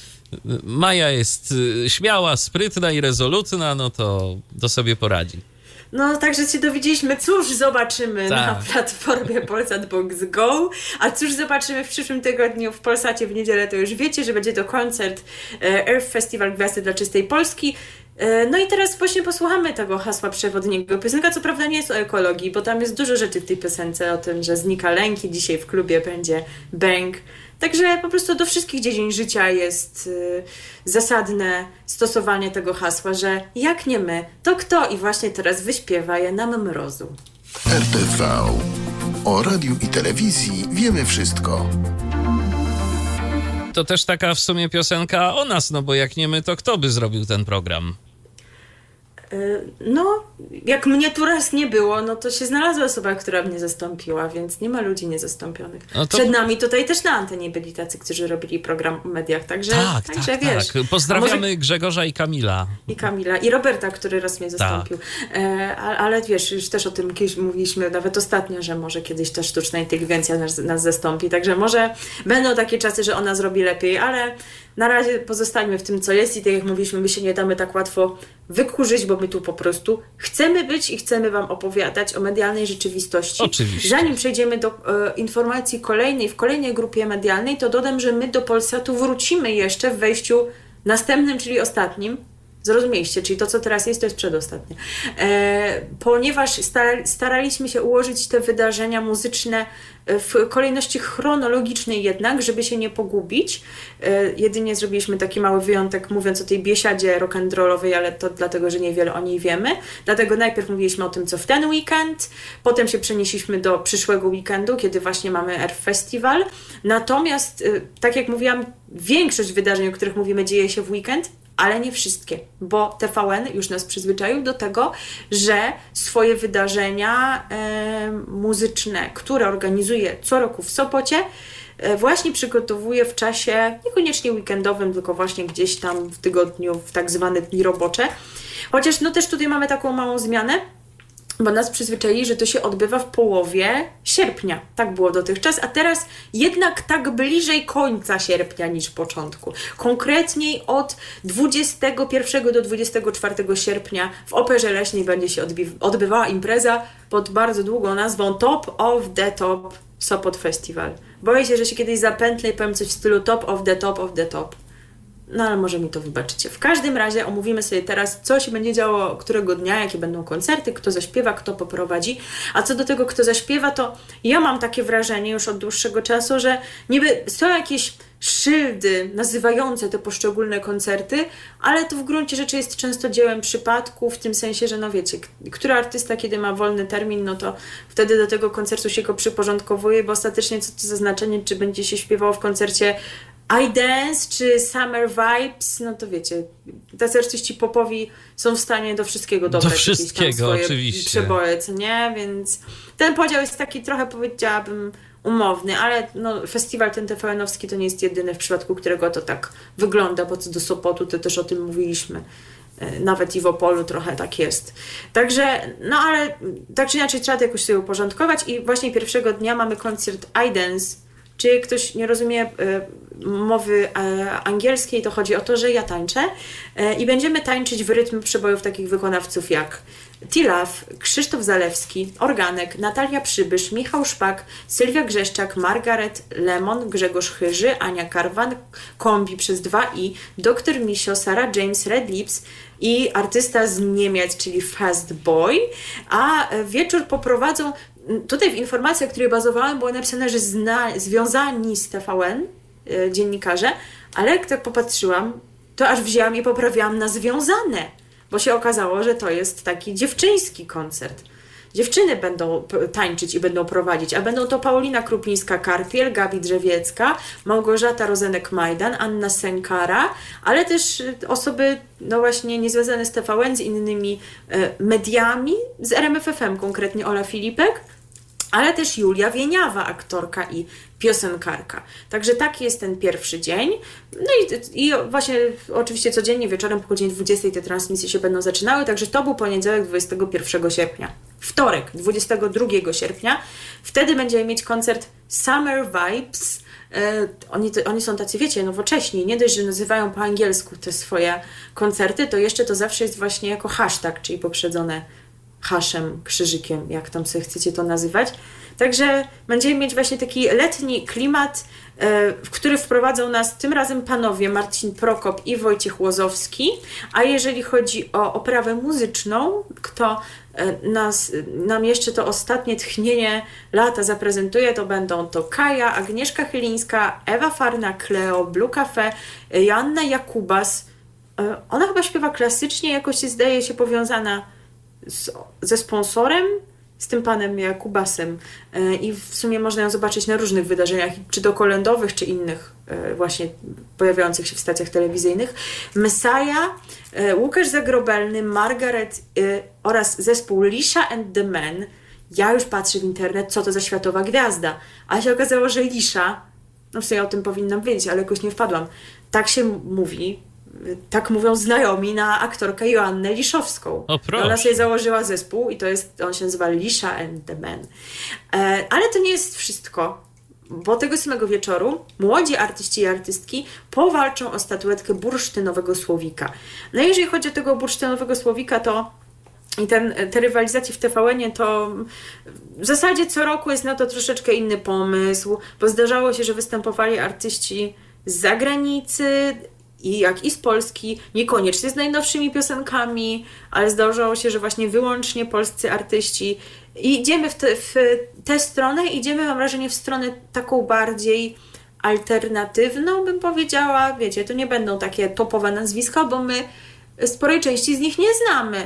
Speaker 2: Maja jest śmiała, sprytna i rezolutna, no to, to sobie poradzi.
Speaker 1: No, także się dowiedzieliśmy, cóż zobaczymy tak. na platformie Polsat Box Go, a cóż zobaczymy w przyszłym tygodniu w Polsacie w niedzielę, to już wiecie, że będzie to koncert Earth Festival Gwiazdy dla Czystej Polski. No i teraz właśnie posłuchamy tego hasła przewodniego. Piosenka co prawda nie jest o ekologii, bo tam jest dużo rzeczy w tej piosence o tym, że znika lęk i dzisiaj w klubie będzie bang. Także po prostu do wszystkich dziedzin życia jest y, zasadne stosowanie tego hasła, że jak nie my, to kto? I właśnie teraz wyśpiewa je nam Mrozu.
Speaker 3: R T V. O radiu i telewizji wiemy wszystko.
Speaker 2: To też taka w sumie piosenka o nas, no bo jak nie my, to kto by zrobił ten program?
Speaker 1: No, jak mnie tu raz nie było, no to się znalazła osoba, która mnie zastąpiła, więc nie ma ludzi niezastąpionych. No to... Przed nami tutaj też na antenie byli tacy, którzy robili program o mediach, także,
Speaker 2: tak,
Speaker 1: także
Speaker 2: tak,
Speaker 1: wiesz.
Speaker 2: Tak. Pozdrawiamy może... Grzegorza i Kamila.
Speaker 1: I Kamila, i Roberta, który raz mnie zastąpił. Tak. E, ale wiesz, już też o tym kiedyś mówiliśmy, nawet ostatnio, że może kiedyś ta sztuczna inteligencja nas, nas zastąpi, także może będą takie czasy, że ona zrobi lepiej, ale na razie pozostańmy w tym, co jest i tak jak mówiliśmy, my się nie damy tak łatwo wykurzyć, bo my tu po prostu chcemy być i chcemy Wam opowiadać o medialnej rzeczywistości.
Speaker 2: Oczywiście.
Speaker 1: Zanim przejdziemy do e, informacji kolejnej, w kolejnej grupie medialnej, to dodam, że my do Polsatu wrócimy jeszcze w wejściu następnym, czyli ostatnim. Zrozumieliście, czyli to, co teraz jest, to jest przedostatnie. E, ponieważ stara, staraliśmy się ułożyć te wydarzenia muzyczne w kolejności chronologicznej jednak, żeby się nie pogubić. E, jedynie zrobiliśmy taki mały wyjątek, mówiąc o tej biesiadzie rock'n'rollowej, ale to dlatego, że niewiele o niej wiemy. Dlatego najpierw mówiliśmy o tym, co w ten weekend, potem się przenieśliśmy do przyszłego weekendu, kiedy właśnie mamy Earth Festival. Natomiast, e, tak jak mówiłam, większość wydarzeń, o których mówimy, dzieje się w weekend, ale nie wszystkie, bo T V N już nas przyzwyczaił do tego, że swoje wydarzenia e, muzyczne, które organizuje co roku w Sopocie, e, właśnie przygotowuje w czasie niekoniecznie weekendowym, tylko właśnie gdzieś tam w tygodniu, w tak zwane dni robocze. Chociaż no też tutaj mamy taką małą zmianę, bo nas przyzwyczaili, że to się odbywa w połowie sierpnia. Tak było dotychczas, a teraz jednak tak bliżej końca sierpnia niż początku. Konkretniej od dwudziestego pierwszego do dwudziestego czwartego sierpnia w Operze Leśnej będzie się odby- odbywała impreza pod bardzo długą nazwą Top of the Top Sopot Festival. Boję się, że się kiedyś zapętlę i powiem coś w stylu Top of the Top of the Top. No ale może mi to wybaczycie. W każdym razie omówimy sobie teraz, co się będzie działo którego dnia, jakie będą koncerty, kto zaśpiewa, kto poprowadzi. A co do tego, kto zaśpiewa, to ja mam takie wrażenie już od dłuższego czasu, że niby są jakieś szyldy nazywające te poszczególne koncerty, ale to w gruncie rzeczy jest często dziełem przypadku, w tym sensie, że no wiecie, który artysta, kiedy ma wolny termin, no to wtedy do tego koncertu się go przyporządkowuje, bo ostatecznie co to za znaczenie, czy będzie się śpiewało w koncercie I Dance czy Summer Vibes, no to wiecie, tacy artyści popowi są w stanie do wszystkiego dobrać.
Speaker 2: Do wszystkiego, oczywiście.
Speaker 1: Przeboje, co nie? Więc ten podział jest taki trochę, powiedziałabym, umowny, ale no, festiwal ten T V N-owski to nie jest jedyny, w przypadku którego to tak wygląda, bo co do Sopotu, to też o tym mówiliśmy. Nawet i w Opolu trochę tak jest. Także, no ale tak czy inaczej trzeba to jakoś sobie uporządkować i właśnie pierwszego dnia mamy koncert I Dance. Czy ktoś nie rozumie y, mowy y, angielskiej, to chodzi o to, że ja tańczę y, i będziemy tańczyć w rytm przebojów takich wykonawców jak T-Love, Krzysztof Zalewski, Organek, Natalia Przybysz, Michał Szpak, Sylwia Grzeszczak, Margaret Lemon, Grzegorz Chyży, Ania Karwan, Kombi przez dwa i, Doktor Misio, Sarah James, Red Lips i artysta z Niemiec, czyli Fast Boy, a wieczór poprowadzą. Tutaj w informacji, o której bazowałam, było napisane, że zna, związani z T V N y, dziennikarze, ale jak tak popatrzyłam, to aż wzięłam i poprawiłam na związane, bo się okazało, że to jest taki dziewczyński koncert. Dziewczyny będą tańczyć i będą prowadzić, a będą to Paulina Krupińska-Karpiel, Gabi Drzewiecka, Małgorzata Rozenek-Majdan, Anna Sękara, ale też osoby, no właśnie, niezwiązane z T V N, z innymi e, mediami, z R M F F M, konkretnie Ola Filipek, ale też Julia Wieniawa, aktorka i piosenkarka. Także taki jest ten pierwszy dzień. No i, i właśnie oczywiście codziennie wieczorem po godzinie dwudziestej te transmisje się będą zaczynały, także to był poniedziałek dwudziestego pierwszego sierpnia. Wtorek, dwudziestego drugiego sierpnia, wtedy będziemy mieć koncert Summer Vibes. E, oni, to, oni są tacy, wiecie, nowocześni. Nie dość, że nazywają po angielsku te swoje koncerty, to jeszcze to zawsze jest właśnie jako hashtag, czyli poprzedzone haszem, krzyżykiem, jak tam sobie chcecie to nazywać. Także będziemy mieć właśnie taki letni klimat, w który wprowadzą nas tym razem panowie Marcin Prokop i Wojciech Łozowski, a jeżeli chodzi o oprawę muzyczną, kto nas, nam jeszcze to ostatnie tchnienie lata zaprezentuje, to będą to Kaja, Agnieszka Chylińska, Ewa Farna, Kleo, Blue Cafe, Joanna Jakubas. Ona chyba śpiewa klasycznie, jakoś zdaje się powiązana z, ze sponsorem, z tym panem Jakubasem i w sumie można ją zobaczyć na różnych wydarzeniach, czy to kolędowych, czy innych właśnie pojawiających się w stacjach telewizyjnych. Messiah, Łukasz Zagrobelny, Margaret oraz zespół Lisha and the Men. Ja już patrzę w internet, co to za światowa gwiazda. A się okazało, że Lisha, no w sumie o tym powinnam wiedzieć, ale jakoś nie wpadłam. Tak się mówi, tak mówią znajomi na aktorkę Joannę Liszowską.
Speaker 2: O, proszę.
Speaker 1: Ona sobie założyła zespół i to jest, on się nazywa Lisha and the Men. E, ale to nie jest wszystko, bo tego samego wieczoru młodzi artyści i artystki powalczą o statuetkę bursztynowego słowika. No i jeżeli chodzi o tego bursztynowego słowika, to i ten, te rywalizacje w T V N-ie, to w zasadzie co roku jest na to troszeczkę inny pomysł, bo zdarzało się, że występowali artyści z zagranicy, i jak i z Polski, niekoniecznie z najnowszymi piosenkami, ale zdarzało się, że właśnie wyłącznie polscy artyści. I idziemy w, te, w tę stronę, idziemy, mam wrażenie, w stronę taką bardziej alternatywną, bym powiedziała. Wiecie, to nie będą takie topowe nazwiska, bo my sporej części z nich nie znamy.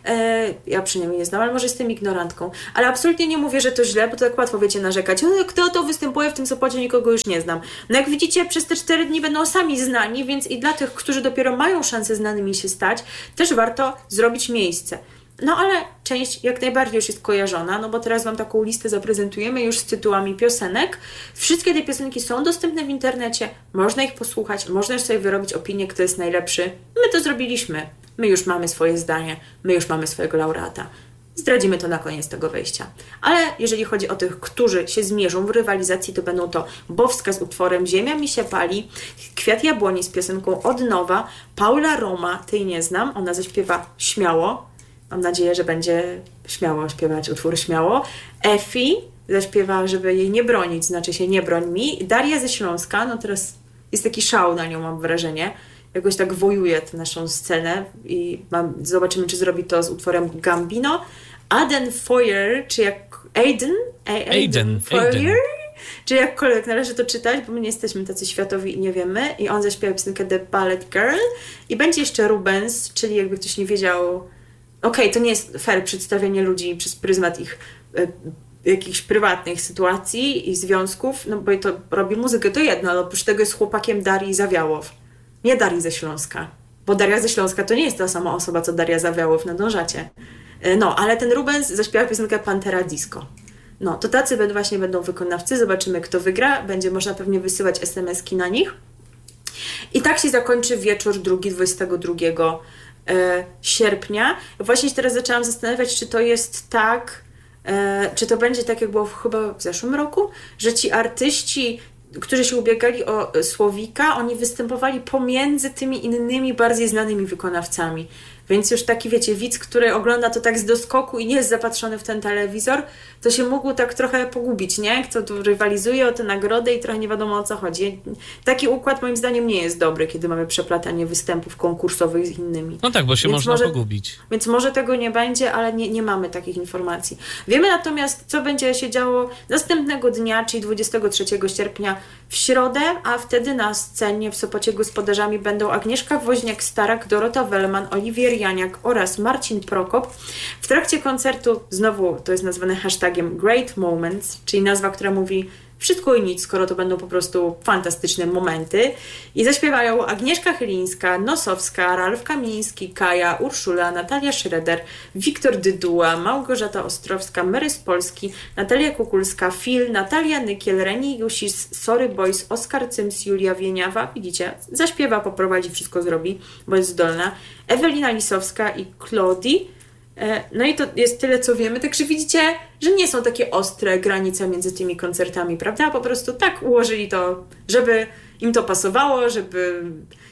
Speaker 1: E, ja przynajmniej nie znam, ale może jestem ignorantką. Ale absolutnie nie mówię, że to źle, bo to tak łatwo, wiecie, narzekać. No, kto to występuje w tym Sopocie, nikogo już nie znam. No jak widzicie, przez te cztery dni będą sami znani, więc i dla tych, którzy dopiero mają szansę znanymi się stać, też warto zrobić miejsce. No ale część jak najbardziej już jest kojarzona, no bo teraz Wam taką listę zaprezentujemy już z tytułami piosenek. Wszystkie te piosenki są dostępne w internecie, można ich posłuchać, można już sobie wyrobić opinię, kto jest najlepszy. My to zrobiliśmy, my już mamy swoje zdanie, my już mamy swojego laureata. Zdradzimy to na koniec tego wejścia. Ale jeżeli chodzi o tych, którzy się zmierzą w rywalizacji, to będą to Bowska z utworem Ziemia mi się pali, Kwiat Jabłoni z piosenką Od nowa, Paula Roma, tej nie znam, ona zaśpiewa Śmiało. Mam nadzieję, że będzie śmiało śpiewać utwór Śmiało. Efi zaśpiewa, żeby jej nie bronić, znaczy się Nie broń mi. Daria ze Śląska, no teraz jest taki szał na nią, mam wrażenie. Jakoś tak wojuje tę naszą scenę i mam, zobaczymy, czy zrobi to z utworem Gambino. Aden Foyer, czy jak Aiden? A-
Speaker 2: Aiden
Speaker 1: Foyer? Czy jakkolwiek należy to czytać, bo my nie jesteśmy tacy światowi i nie wiemy. I on zaśpiewa piosenkę The Ballet Girl. I będzie jeszcze Rubens, czyli jakby ktoś nie wiedział. Okej, okay, to nie jest fair przedstawienie ludzi przez pryzmat ich y, jakichś prywatnych sytuacji i związków, no bo to robi muzykę, to jedno, ale oprócz tego jest chłopakiem Darii Zawiałow. Nie Darii ze Śląska, bo Daria ze Śląska to nie jest ta sama osoba, co Daria Zawiałow, nadążacie. Y, no, ale ten Rubens zaśpiewa piosenkę Pantera Disco. No, to tacy będą, właśnie będą wykonawcy, zobaczymy, kto wygra, będzie można pewnie wysyłać es em eski na nich. I tak się zakończy wieczór drugi, dwudziestego drugiego sierpnia. Właśnie się teraz zaczęłam zastanawiać, czy to jest tak, e, czy to będzie tak, jak było w, chyba w zeszłym roku, że ci artyści, którzy się ubiegali o słowika, oni występowali pomiędzy tymi innymi, bardziej znanymi wykonawcami. Więc już taki, wiecie, widz, który ogląda to tak z doskoku i nie jest zapatrzony w ten telewizor, to się mógł tak trochę pogubić, nie? Kto tu rywalizuje o tę nagrodę i trochę nie wiadomo, o co chodzi. Taki układ moim zdaniem nie jest dobry, kiedy mamy przeplatanie występów konkursowych z innymi.
Speaker 2: No tak, bo się więc można może, pogubić.
Speaker 1: Więc może tego nie będzie, ale nie, nie mamy takich informacji. Wiemy natomiast, co będzie się działo następnego dnia, czyli dwudziestego trzeciego sierpnia w środę, a wtedy na scenie w Sopocie gospodarzami będą Agnieszka Woźniak-Starak, Dorota Wellman, Oliwier Janiak oraz Marcin Prokop. W trakcie koncertu, znowu to jest nazwane hashtagiem Great Moments, czyli nazwa, która mówi wszystko i nic, skoro to będą po prostu fantastyczne momenty. I zaśpiewają Agnieszka Chylińska, Nosowska, Ralf Kamiński, Kaja, Urszula, Natalia Schroeder, Wiktor Dyduła, Małgorzata Ostrowska, Mary z Polski, Natalia Kukulska, Phil, Natalia Nykiel, Reni Jusis, Sorry Boys, Oskar Cyms, Julia Wieniawa. Widzicie, zaśpiewa, poprowadzi, wszystko zrobi, bo jest zdolna. Ewelina Lisowska i Claudii. No i to jest tyle, co wiemy, także widzicie, że nie są takie ostre granice między tymi koncertami, prawda? Po prostu tak ułożyli to, żeby im to pasowało, żeby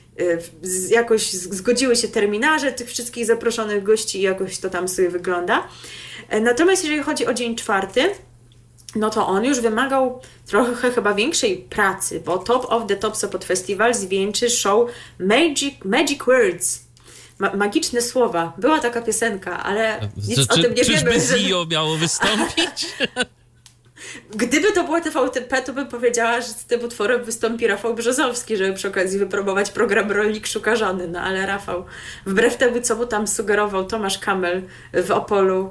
Speaker 1: jakoś zgodziły się terminarze tych wszystkich zaproszonych gości i jakoś to tam sobie wygląda. Natomiast jeżeli chodzi o dzień czwarty, no to on już wymagał trochę chyba większej pracy, bo Top of the Top Sopot Festival zwieńczy show Magic, Magic Words. Ma- magiczne słowa. Była taka piosenka, ale nic
Speaker 2: czy,
Speaker 1: o tym nie
Speaker 2: czyżby
Speaker 1: wiemy.
Speaker 2: Zio miało wystąpić?
Speaker 1: Gdyby to było T V P, to bym powiedziała, że z tym utworem wystąpi Rafał Brzozowski, żeby przy okazji wypróbować program Rolnik Szuka Żony. No ale Rafał, wbrew temu, co mu tam sugerował Tomasz Kamel w Opolu,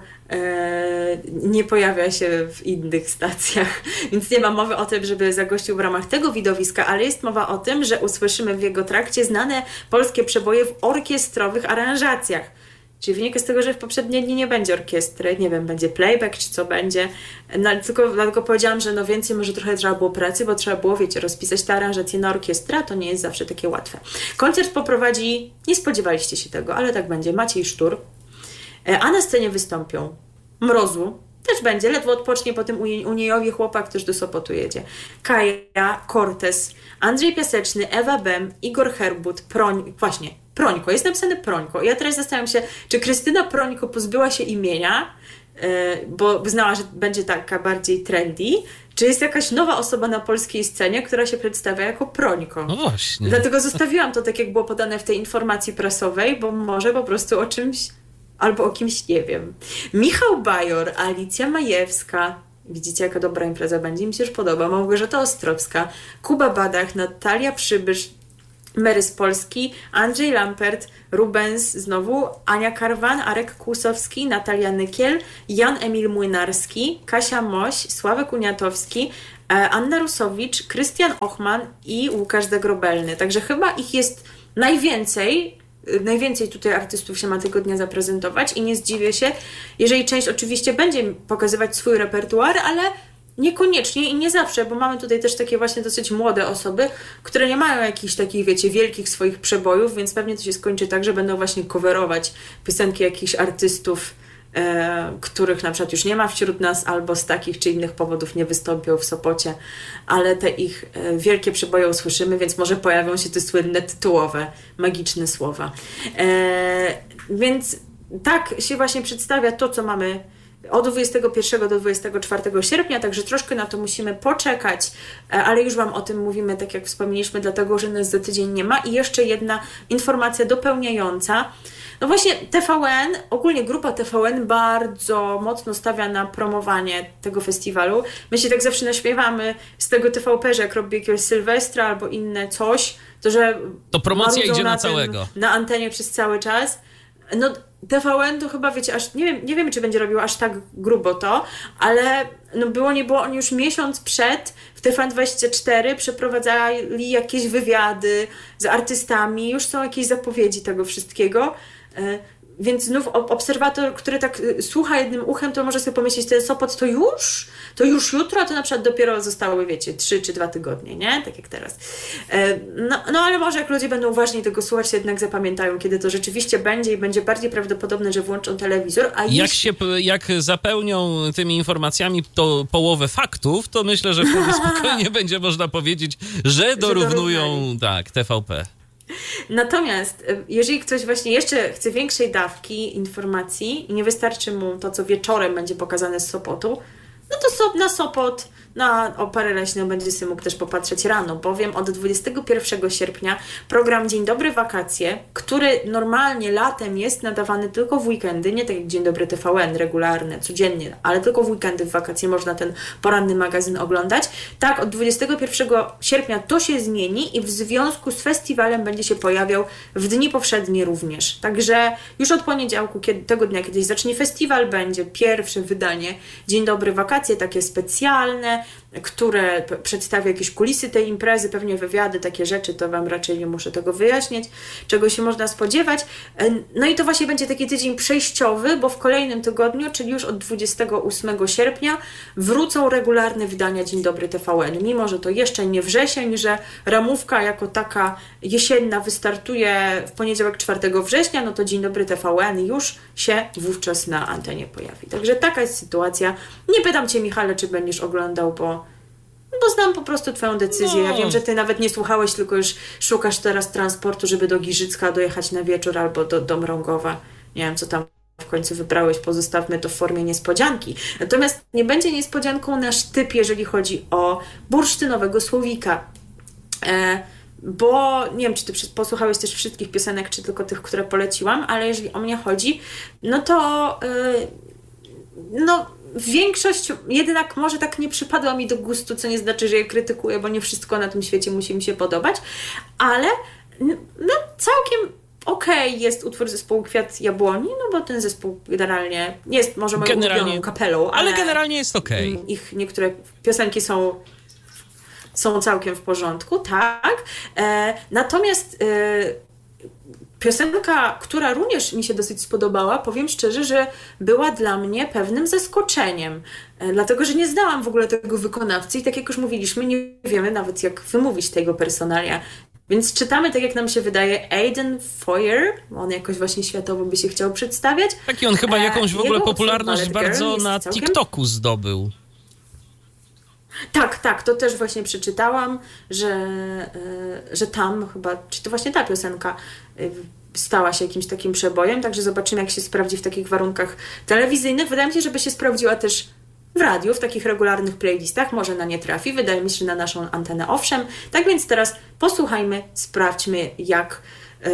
Speaker 1: e, nie pojawia się w innych stacjach. Więc nie ma mowy o tym, żeby zagościł w ramach tego widowiska, ale jest mowa o tym, że usłyszymy w jego trakcie znane polskie przeboje w orkiestrowych aranżacjach. Czyli wynika z tego, że w poprzednie dni nie będzie orkiestry, nie wiem, będzie playback czy co będzie. No, tylko dlatego powiedziałam, że no więcej może trochę trzeba było pracy, bo trzeba było, wiecie, rozpisać te aranżacje na orkiestrę, a to nie jest zawsze takie łatwe. Koncert poprowadzi, nie spodziewaliście się tego, ale tak będzie, Maciej Sztur, a na scenie wystąpią Mrozu, też będzie, ledwo odpocznie po tym Uniejowie chłopak, który do Sopotu jedzie. Kaja, Cortez, Andrzej Piaseczny, Ewa Bem, Igor Herbut, Proń, właśnie, Prońko, jest napisane Prońko. Ja teraz zastanawiam się, czy Krystyna Prońko pozbyła się imienia, yy, bo znała, że będzie taka bardziej trendy, czy jest jakaś nowa osoba na polskiej scenie, która się przedstawia jako Prońko.
Speaker 2: No właśnie.
Speaker 1: Dlatego zostawiłam to tak, jak było podane w tej informacji prasowej, bo może po prostu o czymś albo o kimś nie wiem. Michał Bajor, Alicja Majewska, widzicie, jaka dobra impreza będzie, mi się już podoba, Małgorzata Ostrowska, Kuba Badach, Natalia Przybysz, Mary z Polski, Andrzej Lampert, Rubens znowu, Ania Karwan, Arek Kłusowski, Natalia Nykiel, Jan Emil Młynarski, Kasia Moś, Sławek Uniatowski, Anna Rusowicz, Krystian Ochman i Łukasz Zagrobelny. Także chyba ich jest najwięcej. Najwięcej tutaj artystów się ma tego dnia zaprezentować i nie zdziwię się, jeżeli część oczywiście będzie pokazywać swój repertuar, ale niekoniecznie i nie zawsze, bo mamy tutaj też takie właśnie dosyć młode osoby, które nie mają jakichś takich, wiecie, wielkich swoich przebojów, więc pewnie to się skończy tak, że będą właśnie coverować piosenki jakichś artystów, e, których na przykład już nie ma wśród nas, albo z takich czy innych powodów nie wystąpią w Sopocie, ale te ich e, wielkie przeboje usłyszymy, więc może pojawią się te słynne tytułowe, magiczne słowa. E, więc tak się właśnie przedstawia to, co mamy od dwudziestego pierwszego do dwudziestego czwartego sierpnia, także troszkę na to musimy poczekać, ale już Wam o tym mówimy, tak jak wspomnieliśmy, dlatego, że nas za tydzień nie ma. I jeszcze jedna informacja dopełniająca. No właśnie T V N, ogólnie grupa T V N bardzo mocno stawia na promowanie tego festiwalu. My się tak zawsze naśmiewamy z tego T V P, że jak robi jakiegoś Sylwestra albo inne coś, to że
Speaker 2: to promocja idzie na,
Speaker 1: na
Speaker 2: całego.
Speaker 1: Ten, na antenie przez cały czas. No T V N to chyba, wiecie, aż nie wiem, nie wiemy, czy będzie robił aż tak grubo to, ale no było, nie było, oni już miesiąc przed w T V N dwadzieścia cztery przeprowadzali jakieś wywiady z artystami, już są jakieś zapowiedzi tego wszystkiego. Więc znów obserwator, który tak słucha jednym uchem, to może sobie pomyśleć, ten Sopot to już? To już jutro? A to na przykład dopiero zostały, wiecie, trzy czy dwa tygodnie, nie? Tak jak teraz. No, no ale może jak ludzie będą uważniej tego słuchać, to jednak zapamiętają, kiedy to rzeczywiście będzie i będzie bardziej prawdopodobne, że włączą telewizor. A
Speaker 2: jak,
Speaker 1: jeśli...
Speaker 2: się, jak zapełnią tymi informacjami to połowę faktów, to myślę, że wtedy spokojnie będzie można powiedzieć, że dorównują, że tak, T V P.
Speaker 1: Natomiast jeżeli ktoś właśnie jeszcze chce większej dawki informacji i nie wystarczy mu to, co wieczorem będzie pokazane z Sopotu, no to na Sopot, na Operę Leśną będzie sobie mógł też popatrzeć rano, bowiem od dwudziestego pierwszego sierpnia program Dzień Dobry Wakacje, który normalnie latem jest nadawany tylko w weekendy, nie tak jak Dzień Dobry T V N regularne, codziennie, ale tylko w weekendy, w wakacje można ten poranny magazyn oglądać. Tak, od dwudziestego pierwszego sierpnia to się zmieni i w związku z festiwalem będzie się pojawiał w dni powszednie również. Także już od poniedziałku, kiedy, tego dnia kiedyś zacznie festiwal, będzie pierwsze wydanie Dzień Dobry Wakacje, takie specjalne, które p- przedstawia jakieś kulisy tej imprezy, pewnie wywiady, takie rzeczy, to Wam raczej nie muszę tego wyjaśniać, czego się można spodziewać. No i to właśnie będzie taki tydzień przejściowy, bo w kolejnym tygodniu, czyli już od dwudziestego ósmego sierpnia, wrócą regularne wydania Dzień Dobry T V N. Mimo że to jeszcze nie wrzesień, że ramówka jako taka jesienna wystartuje w poniedziałek czwartego września, no to Dzień Dobry T V N już się wówczas na antenie pojawi. Także taka jest sytuacja. Nie pytam Cię, Michale, czy będziesz oglądał, bo Bo znam po prostu Twoją decyzję.
Speaker 2: No.
Speaker 1: Ja wiem, że Ty nawet nie słuchałeś, tylko już szukasz teraz transportu, żeby do Giżycka dojechać na wieczór albo do, do Mrągowa. Nie wiem, co tam w końcu wybrałeś. Pozostawmy to w formie niespodzianki. Natomiast nie będzie niespodzianką nasz typ, jeżeli chodzi o bursztynowego słowika. E, bo nie wiem, czy Ty posłuchałeś też wszystkich piosenek, czy tylko tych, które poleciłam, ale jeżeli o mnie chodzi, no to... E, no większość jednak może tak nie przypadła mi do gustu, co nie znaczy, że je krytykuję, bo nie wszystko na tym świecie musi mi się podobać, ale no całkiem okej okay jest utwór zespołu Kwiat Jabłoni, no bo ten zespół generalnie nie jest może moją ulubioną kapelą, ale,
Speaker 2: ale generalnie jest okej. Okay.
Speaker 1: Ich niektóre piosenki są są całkiem w porządku, tak. E, natomiast e, piosenka, która również mi się dosyć spodobała, powiem szczerze, że była dla mnie pewnym zaskoczeniem, e, dlatego, że nie znałam w ogóle tego wykonawcy i tak jak już mówiliśmy, nie wiemy nawet jak wymówić tego personalia. Więc czytamy, tak jak nam się wydaje, Aiden Foyer, on jakoś właśnie światowo by się chciał przedstawiać.
Speaker 2: Taki on chyba jakąś w ogóle
Speaker 1: Jego
Speaker 2: popularność bardzo na
Speaker 1: całkiem...
Speaker 2: TikToku zdobył.
Speaker 1: Tak, tak, to też właśnie przeczytałam, że, że tam chyba, czy to właśnie ta piosenka stała się jakimś takim przebojem, także zobaczymy, jak się sprawdzi w takich warunkach telewizyjnych. Wydaje mi się, żeby się sprawdziła też w radiu, w takich regularnych playlistach, może na nie trafi, wydaje mi się, że na naszą antenę owszem. Tak więc teraz posłuchajmy, sprawdźmy, jak yy,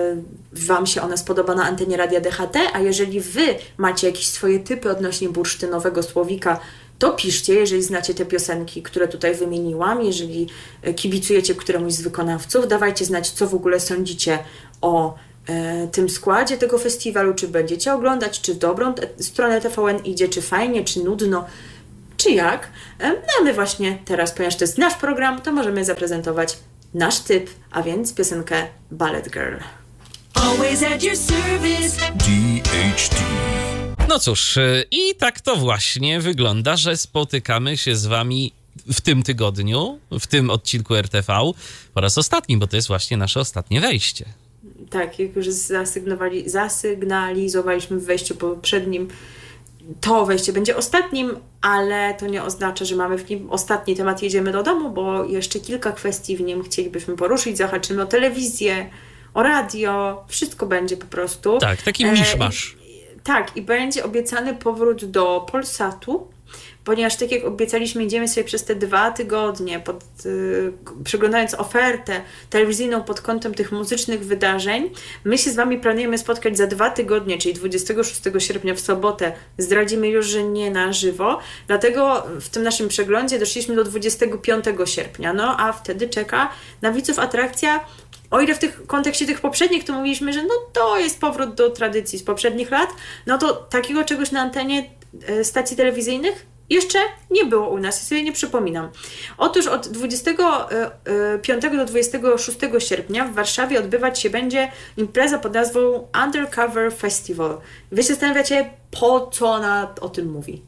Speaker 1: Wam się ona spodoba na antenie Radia D H T, a jeżeli Wy macie jakieś swoje typy odnośnie bursztynowego słowika, to piszcie, jeżeli znacie te piosenki, które tutaj wymieniłam, jeżeli kibicujecie któremuś z wykonawców, dawajcie znać, co w ogóle sądzicie o e, tym składzie tego festiwalu, czy będziecie oglądać, czy w dobrą te, stronę T V N idzie, czy fajnie, czy nudno, czy jak. E, no a my właśnie teraz, ponieważ to jest nasz program, to możemy zaprezentować nasz typ, a więc piosenkę Ballet Girl. Always at your service.
Speaker 3: D H T.
Speaker 2: No cóż, i tak to właśnie wygląda, że spotykamy się z wami w tym tygodniu, w tym odcinku R T V po raz ostatni, bo to jest właśnie nasze ostatnie wejście.
Speaker 1: Tak, jak już zasygnowali, zasygnalizowaliśmy w wejściu poprzednim, to wejście będzie ostatnim, ale to nie oznacza, że mamy w nim ostatni temat, jedziemy do domu, bo jeszcze kilka kwestii w nim chcielibyśmy poruszyć, zahaczymy o telewizję, o radio, wszystko będzie po prostu.
Speaker 2: Tak, taki miszmasz.
Speaker 1: E, Tak, i będzie obiecany powrót do Polsatu, ponieważ tak jak obiecaliśmy, idziemy sobie przez te dwa tygodnie, pod, yy, przeglądając ofertę telewizyjną pod kątem tych muzycznych wydarzeń. My się z Wami planujemy spotkać za dwa tygodnie, czyli dwudziestego szóstego sierpnia w sobotę. Zdradzimy już, że nie na żywo, dlatego w tym naszym przeglądzie doszliśmy do dwudziestego piątego sierpnia, no a wtedy czeka na widzów atrakcja. O ile w tych kontekście tych poprzednich to mówiliśmy, że no to jest powrót do tradycji z poprzednich lat, no to takiego czegoś na antenie stacji telewizyjnych jeszcze nie było u nas i sobie nie przypominam. Otóż od dwudziestego piątego do dwudziestego szóstego sierpnia w Warszawie odbywać się będzie impreza pod nazwą Undercover Festival. Wy się zastanawiacie, po co ona o tym mówi.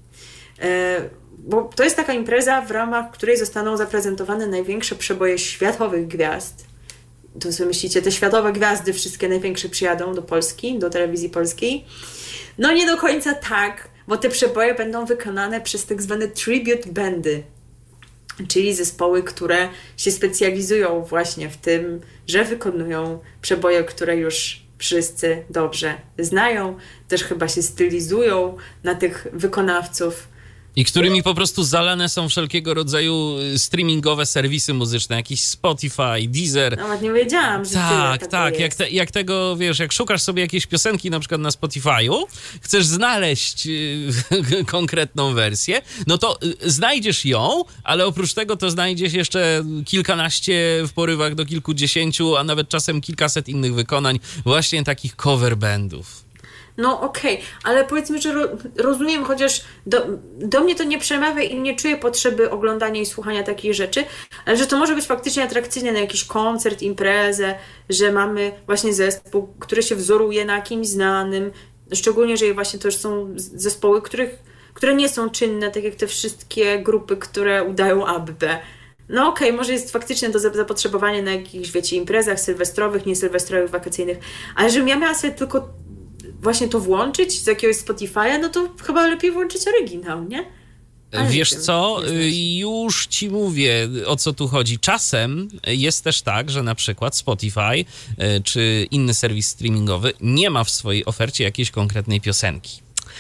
Speaker 1: Bo to jest taka impreza, w ramach której zostaną zaprezentowane największe przeboje światowych gwiazd. To sobie myślicie, te światowe gwiazdy wszystkie największe przyjadą do Polski, do telewizji polskiej? No nie do końca tak, bo te przeboje będą wykonane przez tak zwane tribute bandy, czyli zespoły, które się specjalizują właśnie w tym, że wykonują przeboje, które już wszyscy dobrze znają, też chyba się stylizują na tych wykonawców.
Speaker 2: I którymi po prostu zalane są wszelkiego rodzaju streamingowe serwisy muzyczne, jakiś Spotify, Deezer.
Speaker 1: Nawet nie wiedziałam, że
Speaker 2: tak,
Speaker 1: tyle
Speaker 2: tak,
Speaker 1: jest.
Speaker 2: jak, te, jak tego, wiesz, jak szukasz sobie jakiejś piosenki na przykład na Spotify'u, chcesz znaleźć y, konkretną wersję, no to y, znajdziesz ją, ale oprócz tego to znajdziesz jeszcze kilkanaście w porywach do kilkudziesięciu, a nawet czasem kilkaset innych wykonań właśnie takich cover bandów.
Speaker 1: No okej, okay, ale powiedzmy, że ro, rozumiem, chociaż do, do mnie to nie przemawia i nie czuję potrzeby oglądania i słuchania takich rzeczy, ale że to może być faktycznie atrakcyjne na jakiś koncert, imprezę, że mamy właśnie zespół, który się wzoruje na kimś znanym, szczególnie, że właśnie to już są zespoły, których, które nie są czynne, tak jak te wszystkie grupy, które udają Abbę. No okej, okay, może jest faktycznie to zapotrzebowanie na jakichś, wiecie, imprezach sylwestrowych, niesylwestrowych, wakacyjnych, ale żebym ja miała sobie tylko właśnie to włączyć z jakiegoś Spotify'a, no to chyba lepiej włączyć oryginał, nie? Ale
Speaker 2: wiesz
Speaker 1: wiem,
Speaker 2: co, już ci mówię, o co tu chodzi. Czasem jest też tak, że na przykład Spotify czy inny serwis streamingowy nie ma w swojej ofercie jakiejś konkretnej piosenki.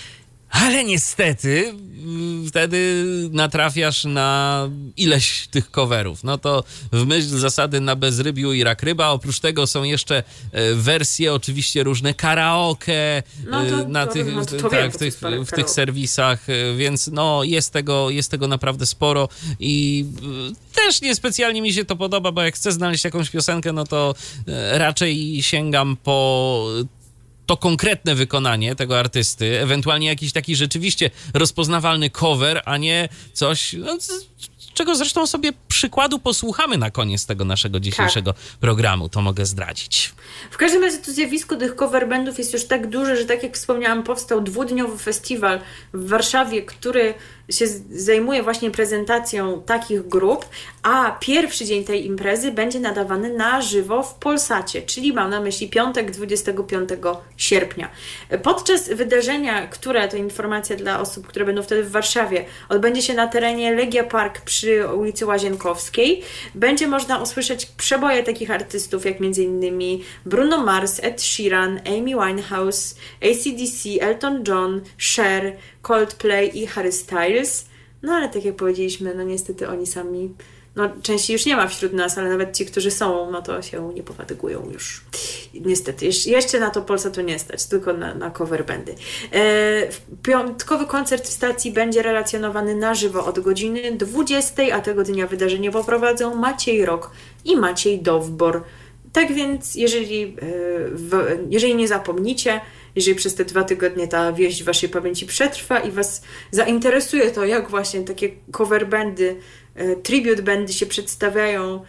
Speaker 2: Ale niestety wtedy natrafiasz na ileś tych coverów. No to w myśl zasady na bezrybiu i rak ryba. Oprócz tego są jeszcze wersje oczywiście różne karaoke
Speaker 1: no to,
Speaker 2: na
Speaker 1: to,
Speaker 2: tych,
Speaker 1: no to, to
Speaker 2: tak,
Speaker 1: wiem,
Speaker 2: w, tych,
Speaker 1: w
Speaker 2: w tych serwisach, więc no jest tego, jest tego naprawdę sporo i też niespecjalnie mi się to podoba, bo jak chcę znaleźć jakąś piosenkę, no to raczej sięgam po to konkretne wykonanie tego artysty, ewentualnie jakiś taki rzeczywiście rozpoznawalny cover, a nie coś, no, czego zresztą sobie przykładu posłuchamy na koniec tego naszego dzisiejszego tak. programu, to mogę zdradzić.
Speaker 1: W każdym razie to zjawisko tych cover bandów jest już tak duże, że tak jak wspomniałam, powstał dwudniowy festiwal w Warszawie, który się zajmuje właśnie prezentacją takich grup, a pierwszy dzień tej imprezy będzie nadawany na żywo w Polsacie, czyli mam na myśli piątek, dwudziestego piątego sierpnia. Podczas wydarzenia, które to informacja dla osób, które będą wtedy w Warszawie, odbędzie się na terenie Legia Park przy ulicy Łazienkowskiej, będzie można usłyszeć przeboje takich artystów jak m.in. Bruno Mars, Ed Sheeran, Amy Winehouse, A C D C, Elton John, Cher, Coldplay i Harry Styles. No ale tak jak powiedzieliśmy, no niestety oni sami, no części już nie ma wśród nas, ale nawet ci, którzy są, no to się nie pofatygują już. Niestety. Jeszcze na to Polsa to nie stać, tylko na, na cover bandy. E, piątkowy koncert w stacji będzie relacjonowany na żywo od godziny dwudziestej, a tego dnia wydarzenie poprowadzą Maciej Rok i Maciej Dowbor. Tak więc, jeżeli, w, jeżeli nie zapomnicie, jeżeli przez te dwa tygodnie ta wieść w waszej pamięci przetrwa i was zainteresuje to, jak właśnie takie cover bandy, tribute bandy się przedstawiają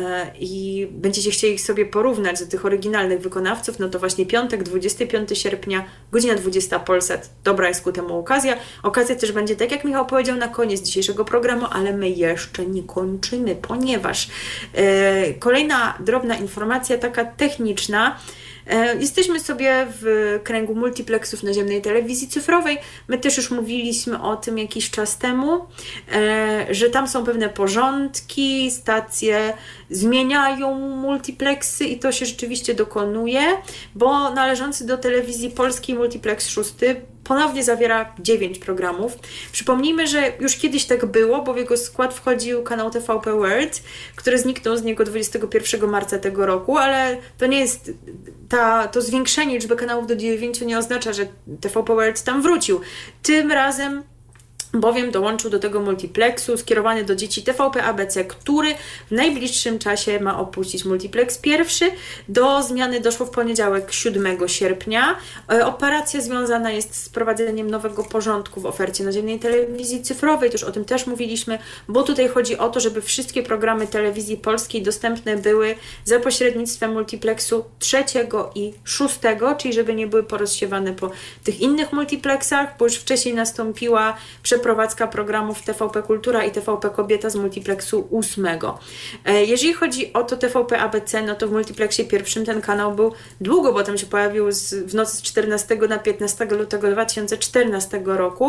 Speaker 1: i będziecie chcieli ich sobie porównać do tych oryginalnych wykonawców, no to właśnie piątek, dwudziestego piątego sierpnia, godzina dwudziesta Polsat. Dobra jest ku temu okazja. Okazja też będzie, tak jak Michał powiedział na koniec dzisiejszego programu, ale my jeszcze nie kończymy, ponieważ e, kolejna drobna informacja, taka techniczna. Jesteśmy sobie w kręgu multiplexów naziemnej telewizji cyfrowej. My też już mówiliśmy o tym jakiś czas temu, że tam są pewne porządki, stacje zmieniają multiplexy i to się rzeczywiście dokonuje, bo należący do telewizji polskiej multiplex szósty ponownie zawiera dziewięć programów. Przypomnijmy, że już kiedyś tak było, bo w jego skład wchodził kanał T V P World, który zniknął z niego dwudziestego pierwszego marca tego roku, ale to nie jest ta, to zwiększenie liczby kanałów do dziewięciu nie oznacza, że T V P World tam wrócił. Tym razem bowiem dołączył do tego multiplexu skierowany do dzieci T V P A B C, który w najbliższym czasie ma opuścić multiplex pierwszy. Do zmiany doszło w poniedziałek siódmego sierpnia. Operacja związana jest z prowadzeniem nowego porządku w ofercie naziemnej telewizji cyfrowej, to już o tym też mówiliśmy, bo tutaj chodzi o to, żeby wszystkie programy telewizji polskiej dostępne były za pośrednictwem multiplexu trzeciego i szóstego, czyli żeby nie były porozsiewane po tych innych multiplexach, bo już wcześniej nastąpiła przeprowadzka programów T V P Kultura i T V P Kobieta z multiplexu ósmego. Jeżeli chodzi o to T V P A B C, no to w multiplexie pierwszym ten kanał był długo, bo tam się pojawił z, w nocy z czternastego na piętnastego lutego dwa tysiące czternastego roku.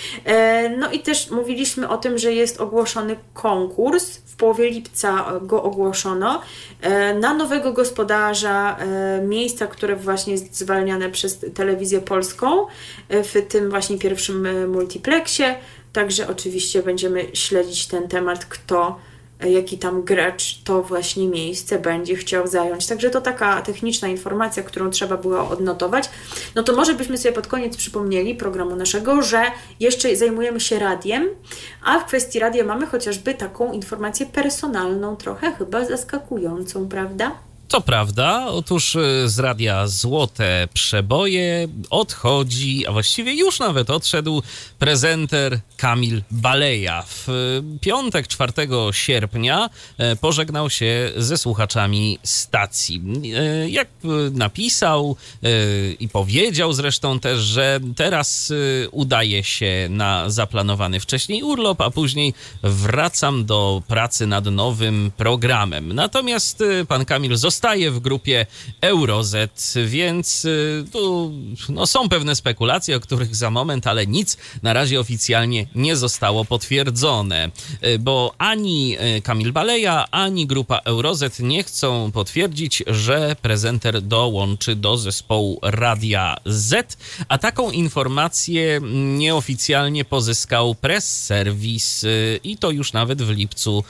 Speaker 1: No i też mówiliśmy o tym, że jest ogłoszony konkurs, w połowie lipca go ogłoszono, na nowego gospodarza miejsca, które właśnie jest zwalniane przez telewizję polską w tym właśnie pierwszym multiplexie. Także oczywiście będziemy śledzić ten temat, kto, jaki tam gracz to właśnie miejsce będzie chciał zająć. Także to taka techniczna informacja, którą trzeba było odnotować. No to może byśmy sobie pod koniec przypomnieli programu naszego, że jeszcze zajmujemy się radiem, a w kwestii radia mamy chociażby taką informację personalną, trochę chyba zaskakującą, prawda?
Speaker 2: To prawda, otóż z Radia Złote Przeboje odchodzi, a właściwie już nawet odszedł prezenter Kamil Baleja. W piątek, czwartego sierpnia pożegnał się ze słuchaczami stacji. Jak napisał i powiedział zresztą też, że teraz udaje się na zaplanowany wcześniej urlop, a później wracam do pracy nad nowym programem. Natomiast pan Kamil został zostaje w grupie Eurozet, więc tu no, są pewne spekulacje, o których za moment, ale nic na razie oficjalnie nie zostało potwierdzone, bo ani Kamil Baleja, ani grupa Eurozet nie chcą potwierdzić, że prezenter dołączy do zespołu Radia Z, a taką informację nieoficjalnie pozyskał Press Service i to już nawet w lipcu.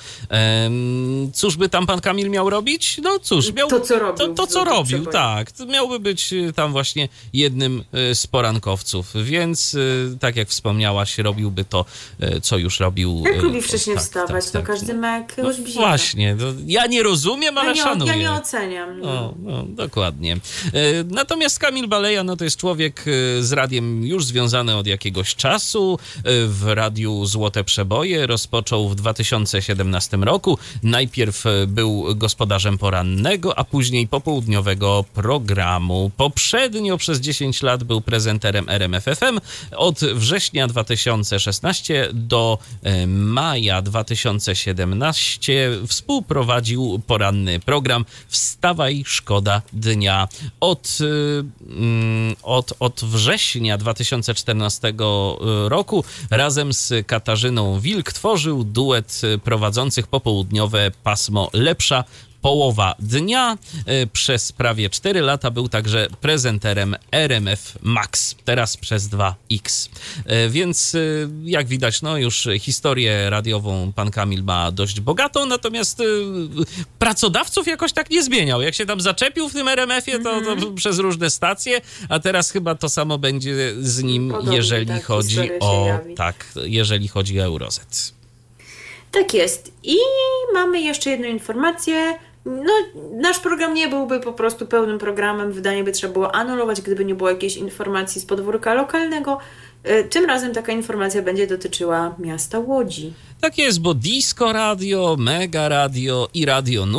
Speaker 2: Cóż by tam pan Kamil miał robić? No cóż, miał...
Speaker 1: To, co robił.
Speaker 2: To, to co robił, tak. Miałby być tam właśnie jednym z porankowców, więc tak jak wspomniałaś, robiłby to, co już robił.
Speaker 1: Jak lubi wcześniej
Speaker 2: tak,
Speaker 1: wstawać,
Speaker 2: tak,
Speaker 1: to
Speaker 2: tak.
Speaker 1: każdy ma jakiegoś
Speaker 2: No
Speaker 1: bzika.
Speaker 2: właśnie, to ja nie rozumiem, ale
Speaker 1: ja nie,
Speaker 2: szanuję.
Speaker 1: Ja nie oceniam. No.
Speaker 2: No, no, dokładnie. Natomiast Kamil Baleja, no to jest człowiek z radiem już związany od jakiegoś czasu. W Radiu Złote Przeboje rozpoczął w dwa tysiące siedemnastym roku. Najpierw był gospodarzem porannego, a później popołudniowego programu. Poprzednio przez dziesięć lat był prezenterem R M F F M. Od września dwa tysiące szesnastego do maja dwa tysiące siedemnastego współprowadził poranny program Wstawaj, szkoda dnia. Od, od, od września dwa tysiące czternastego roku razem z Katarzyną Wilk tworzył duet prowadzących popołudniowe pasmo Lepsza połowa dnia. Przez prawie cztery lata był także prezenterem R M F Max, teraz przez dwa X. Więc jak widać, no już historię radiową pan Kamil ma dość bogatą, natomiast pracodawców jakoś tak nie zmieniał. Jak się tam zaczepił w tym R M F-ie, to, to przez różne stacje, a teraz chyba to samo będzie z nim,
Speaker 1: Podobnie,
Speaker 2: jeżeli
Speaker 1: tak,
Speaker 2: chodzi o tak, jeżeli chodzi o Eurozet.
Speaker 1: Tak jest. I mamy jeszcze jedną informację. No, nasz program nie byłby po prostu pełnym programem, wydanie by trzeba było anulować, gdyby nie było jakiejś informacji z podwórka lokalnego. Tym razem taka informacja będzie dotyczyła miasta Łodzi.
Speaker 2: Tak jest, bo Disco Radio, Mega Radio i Radio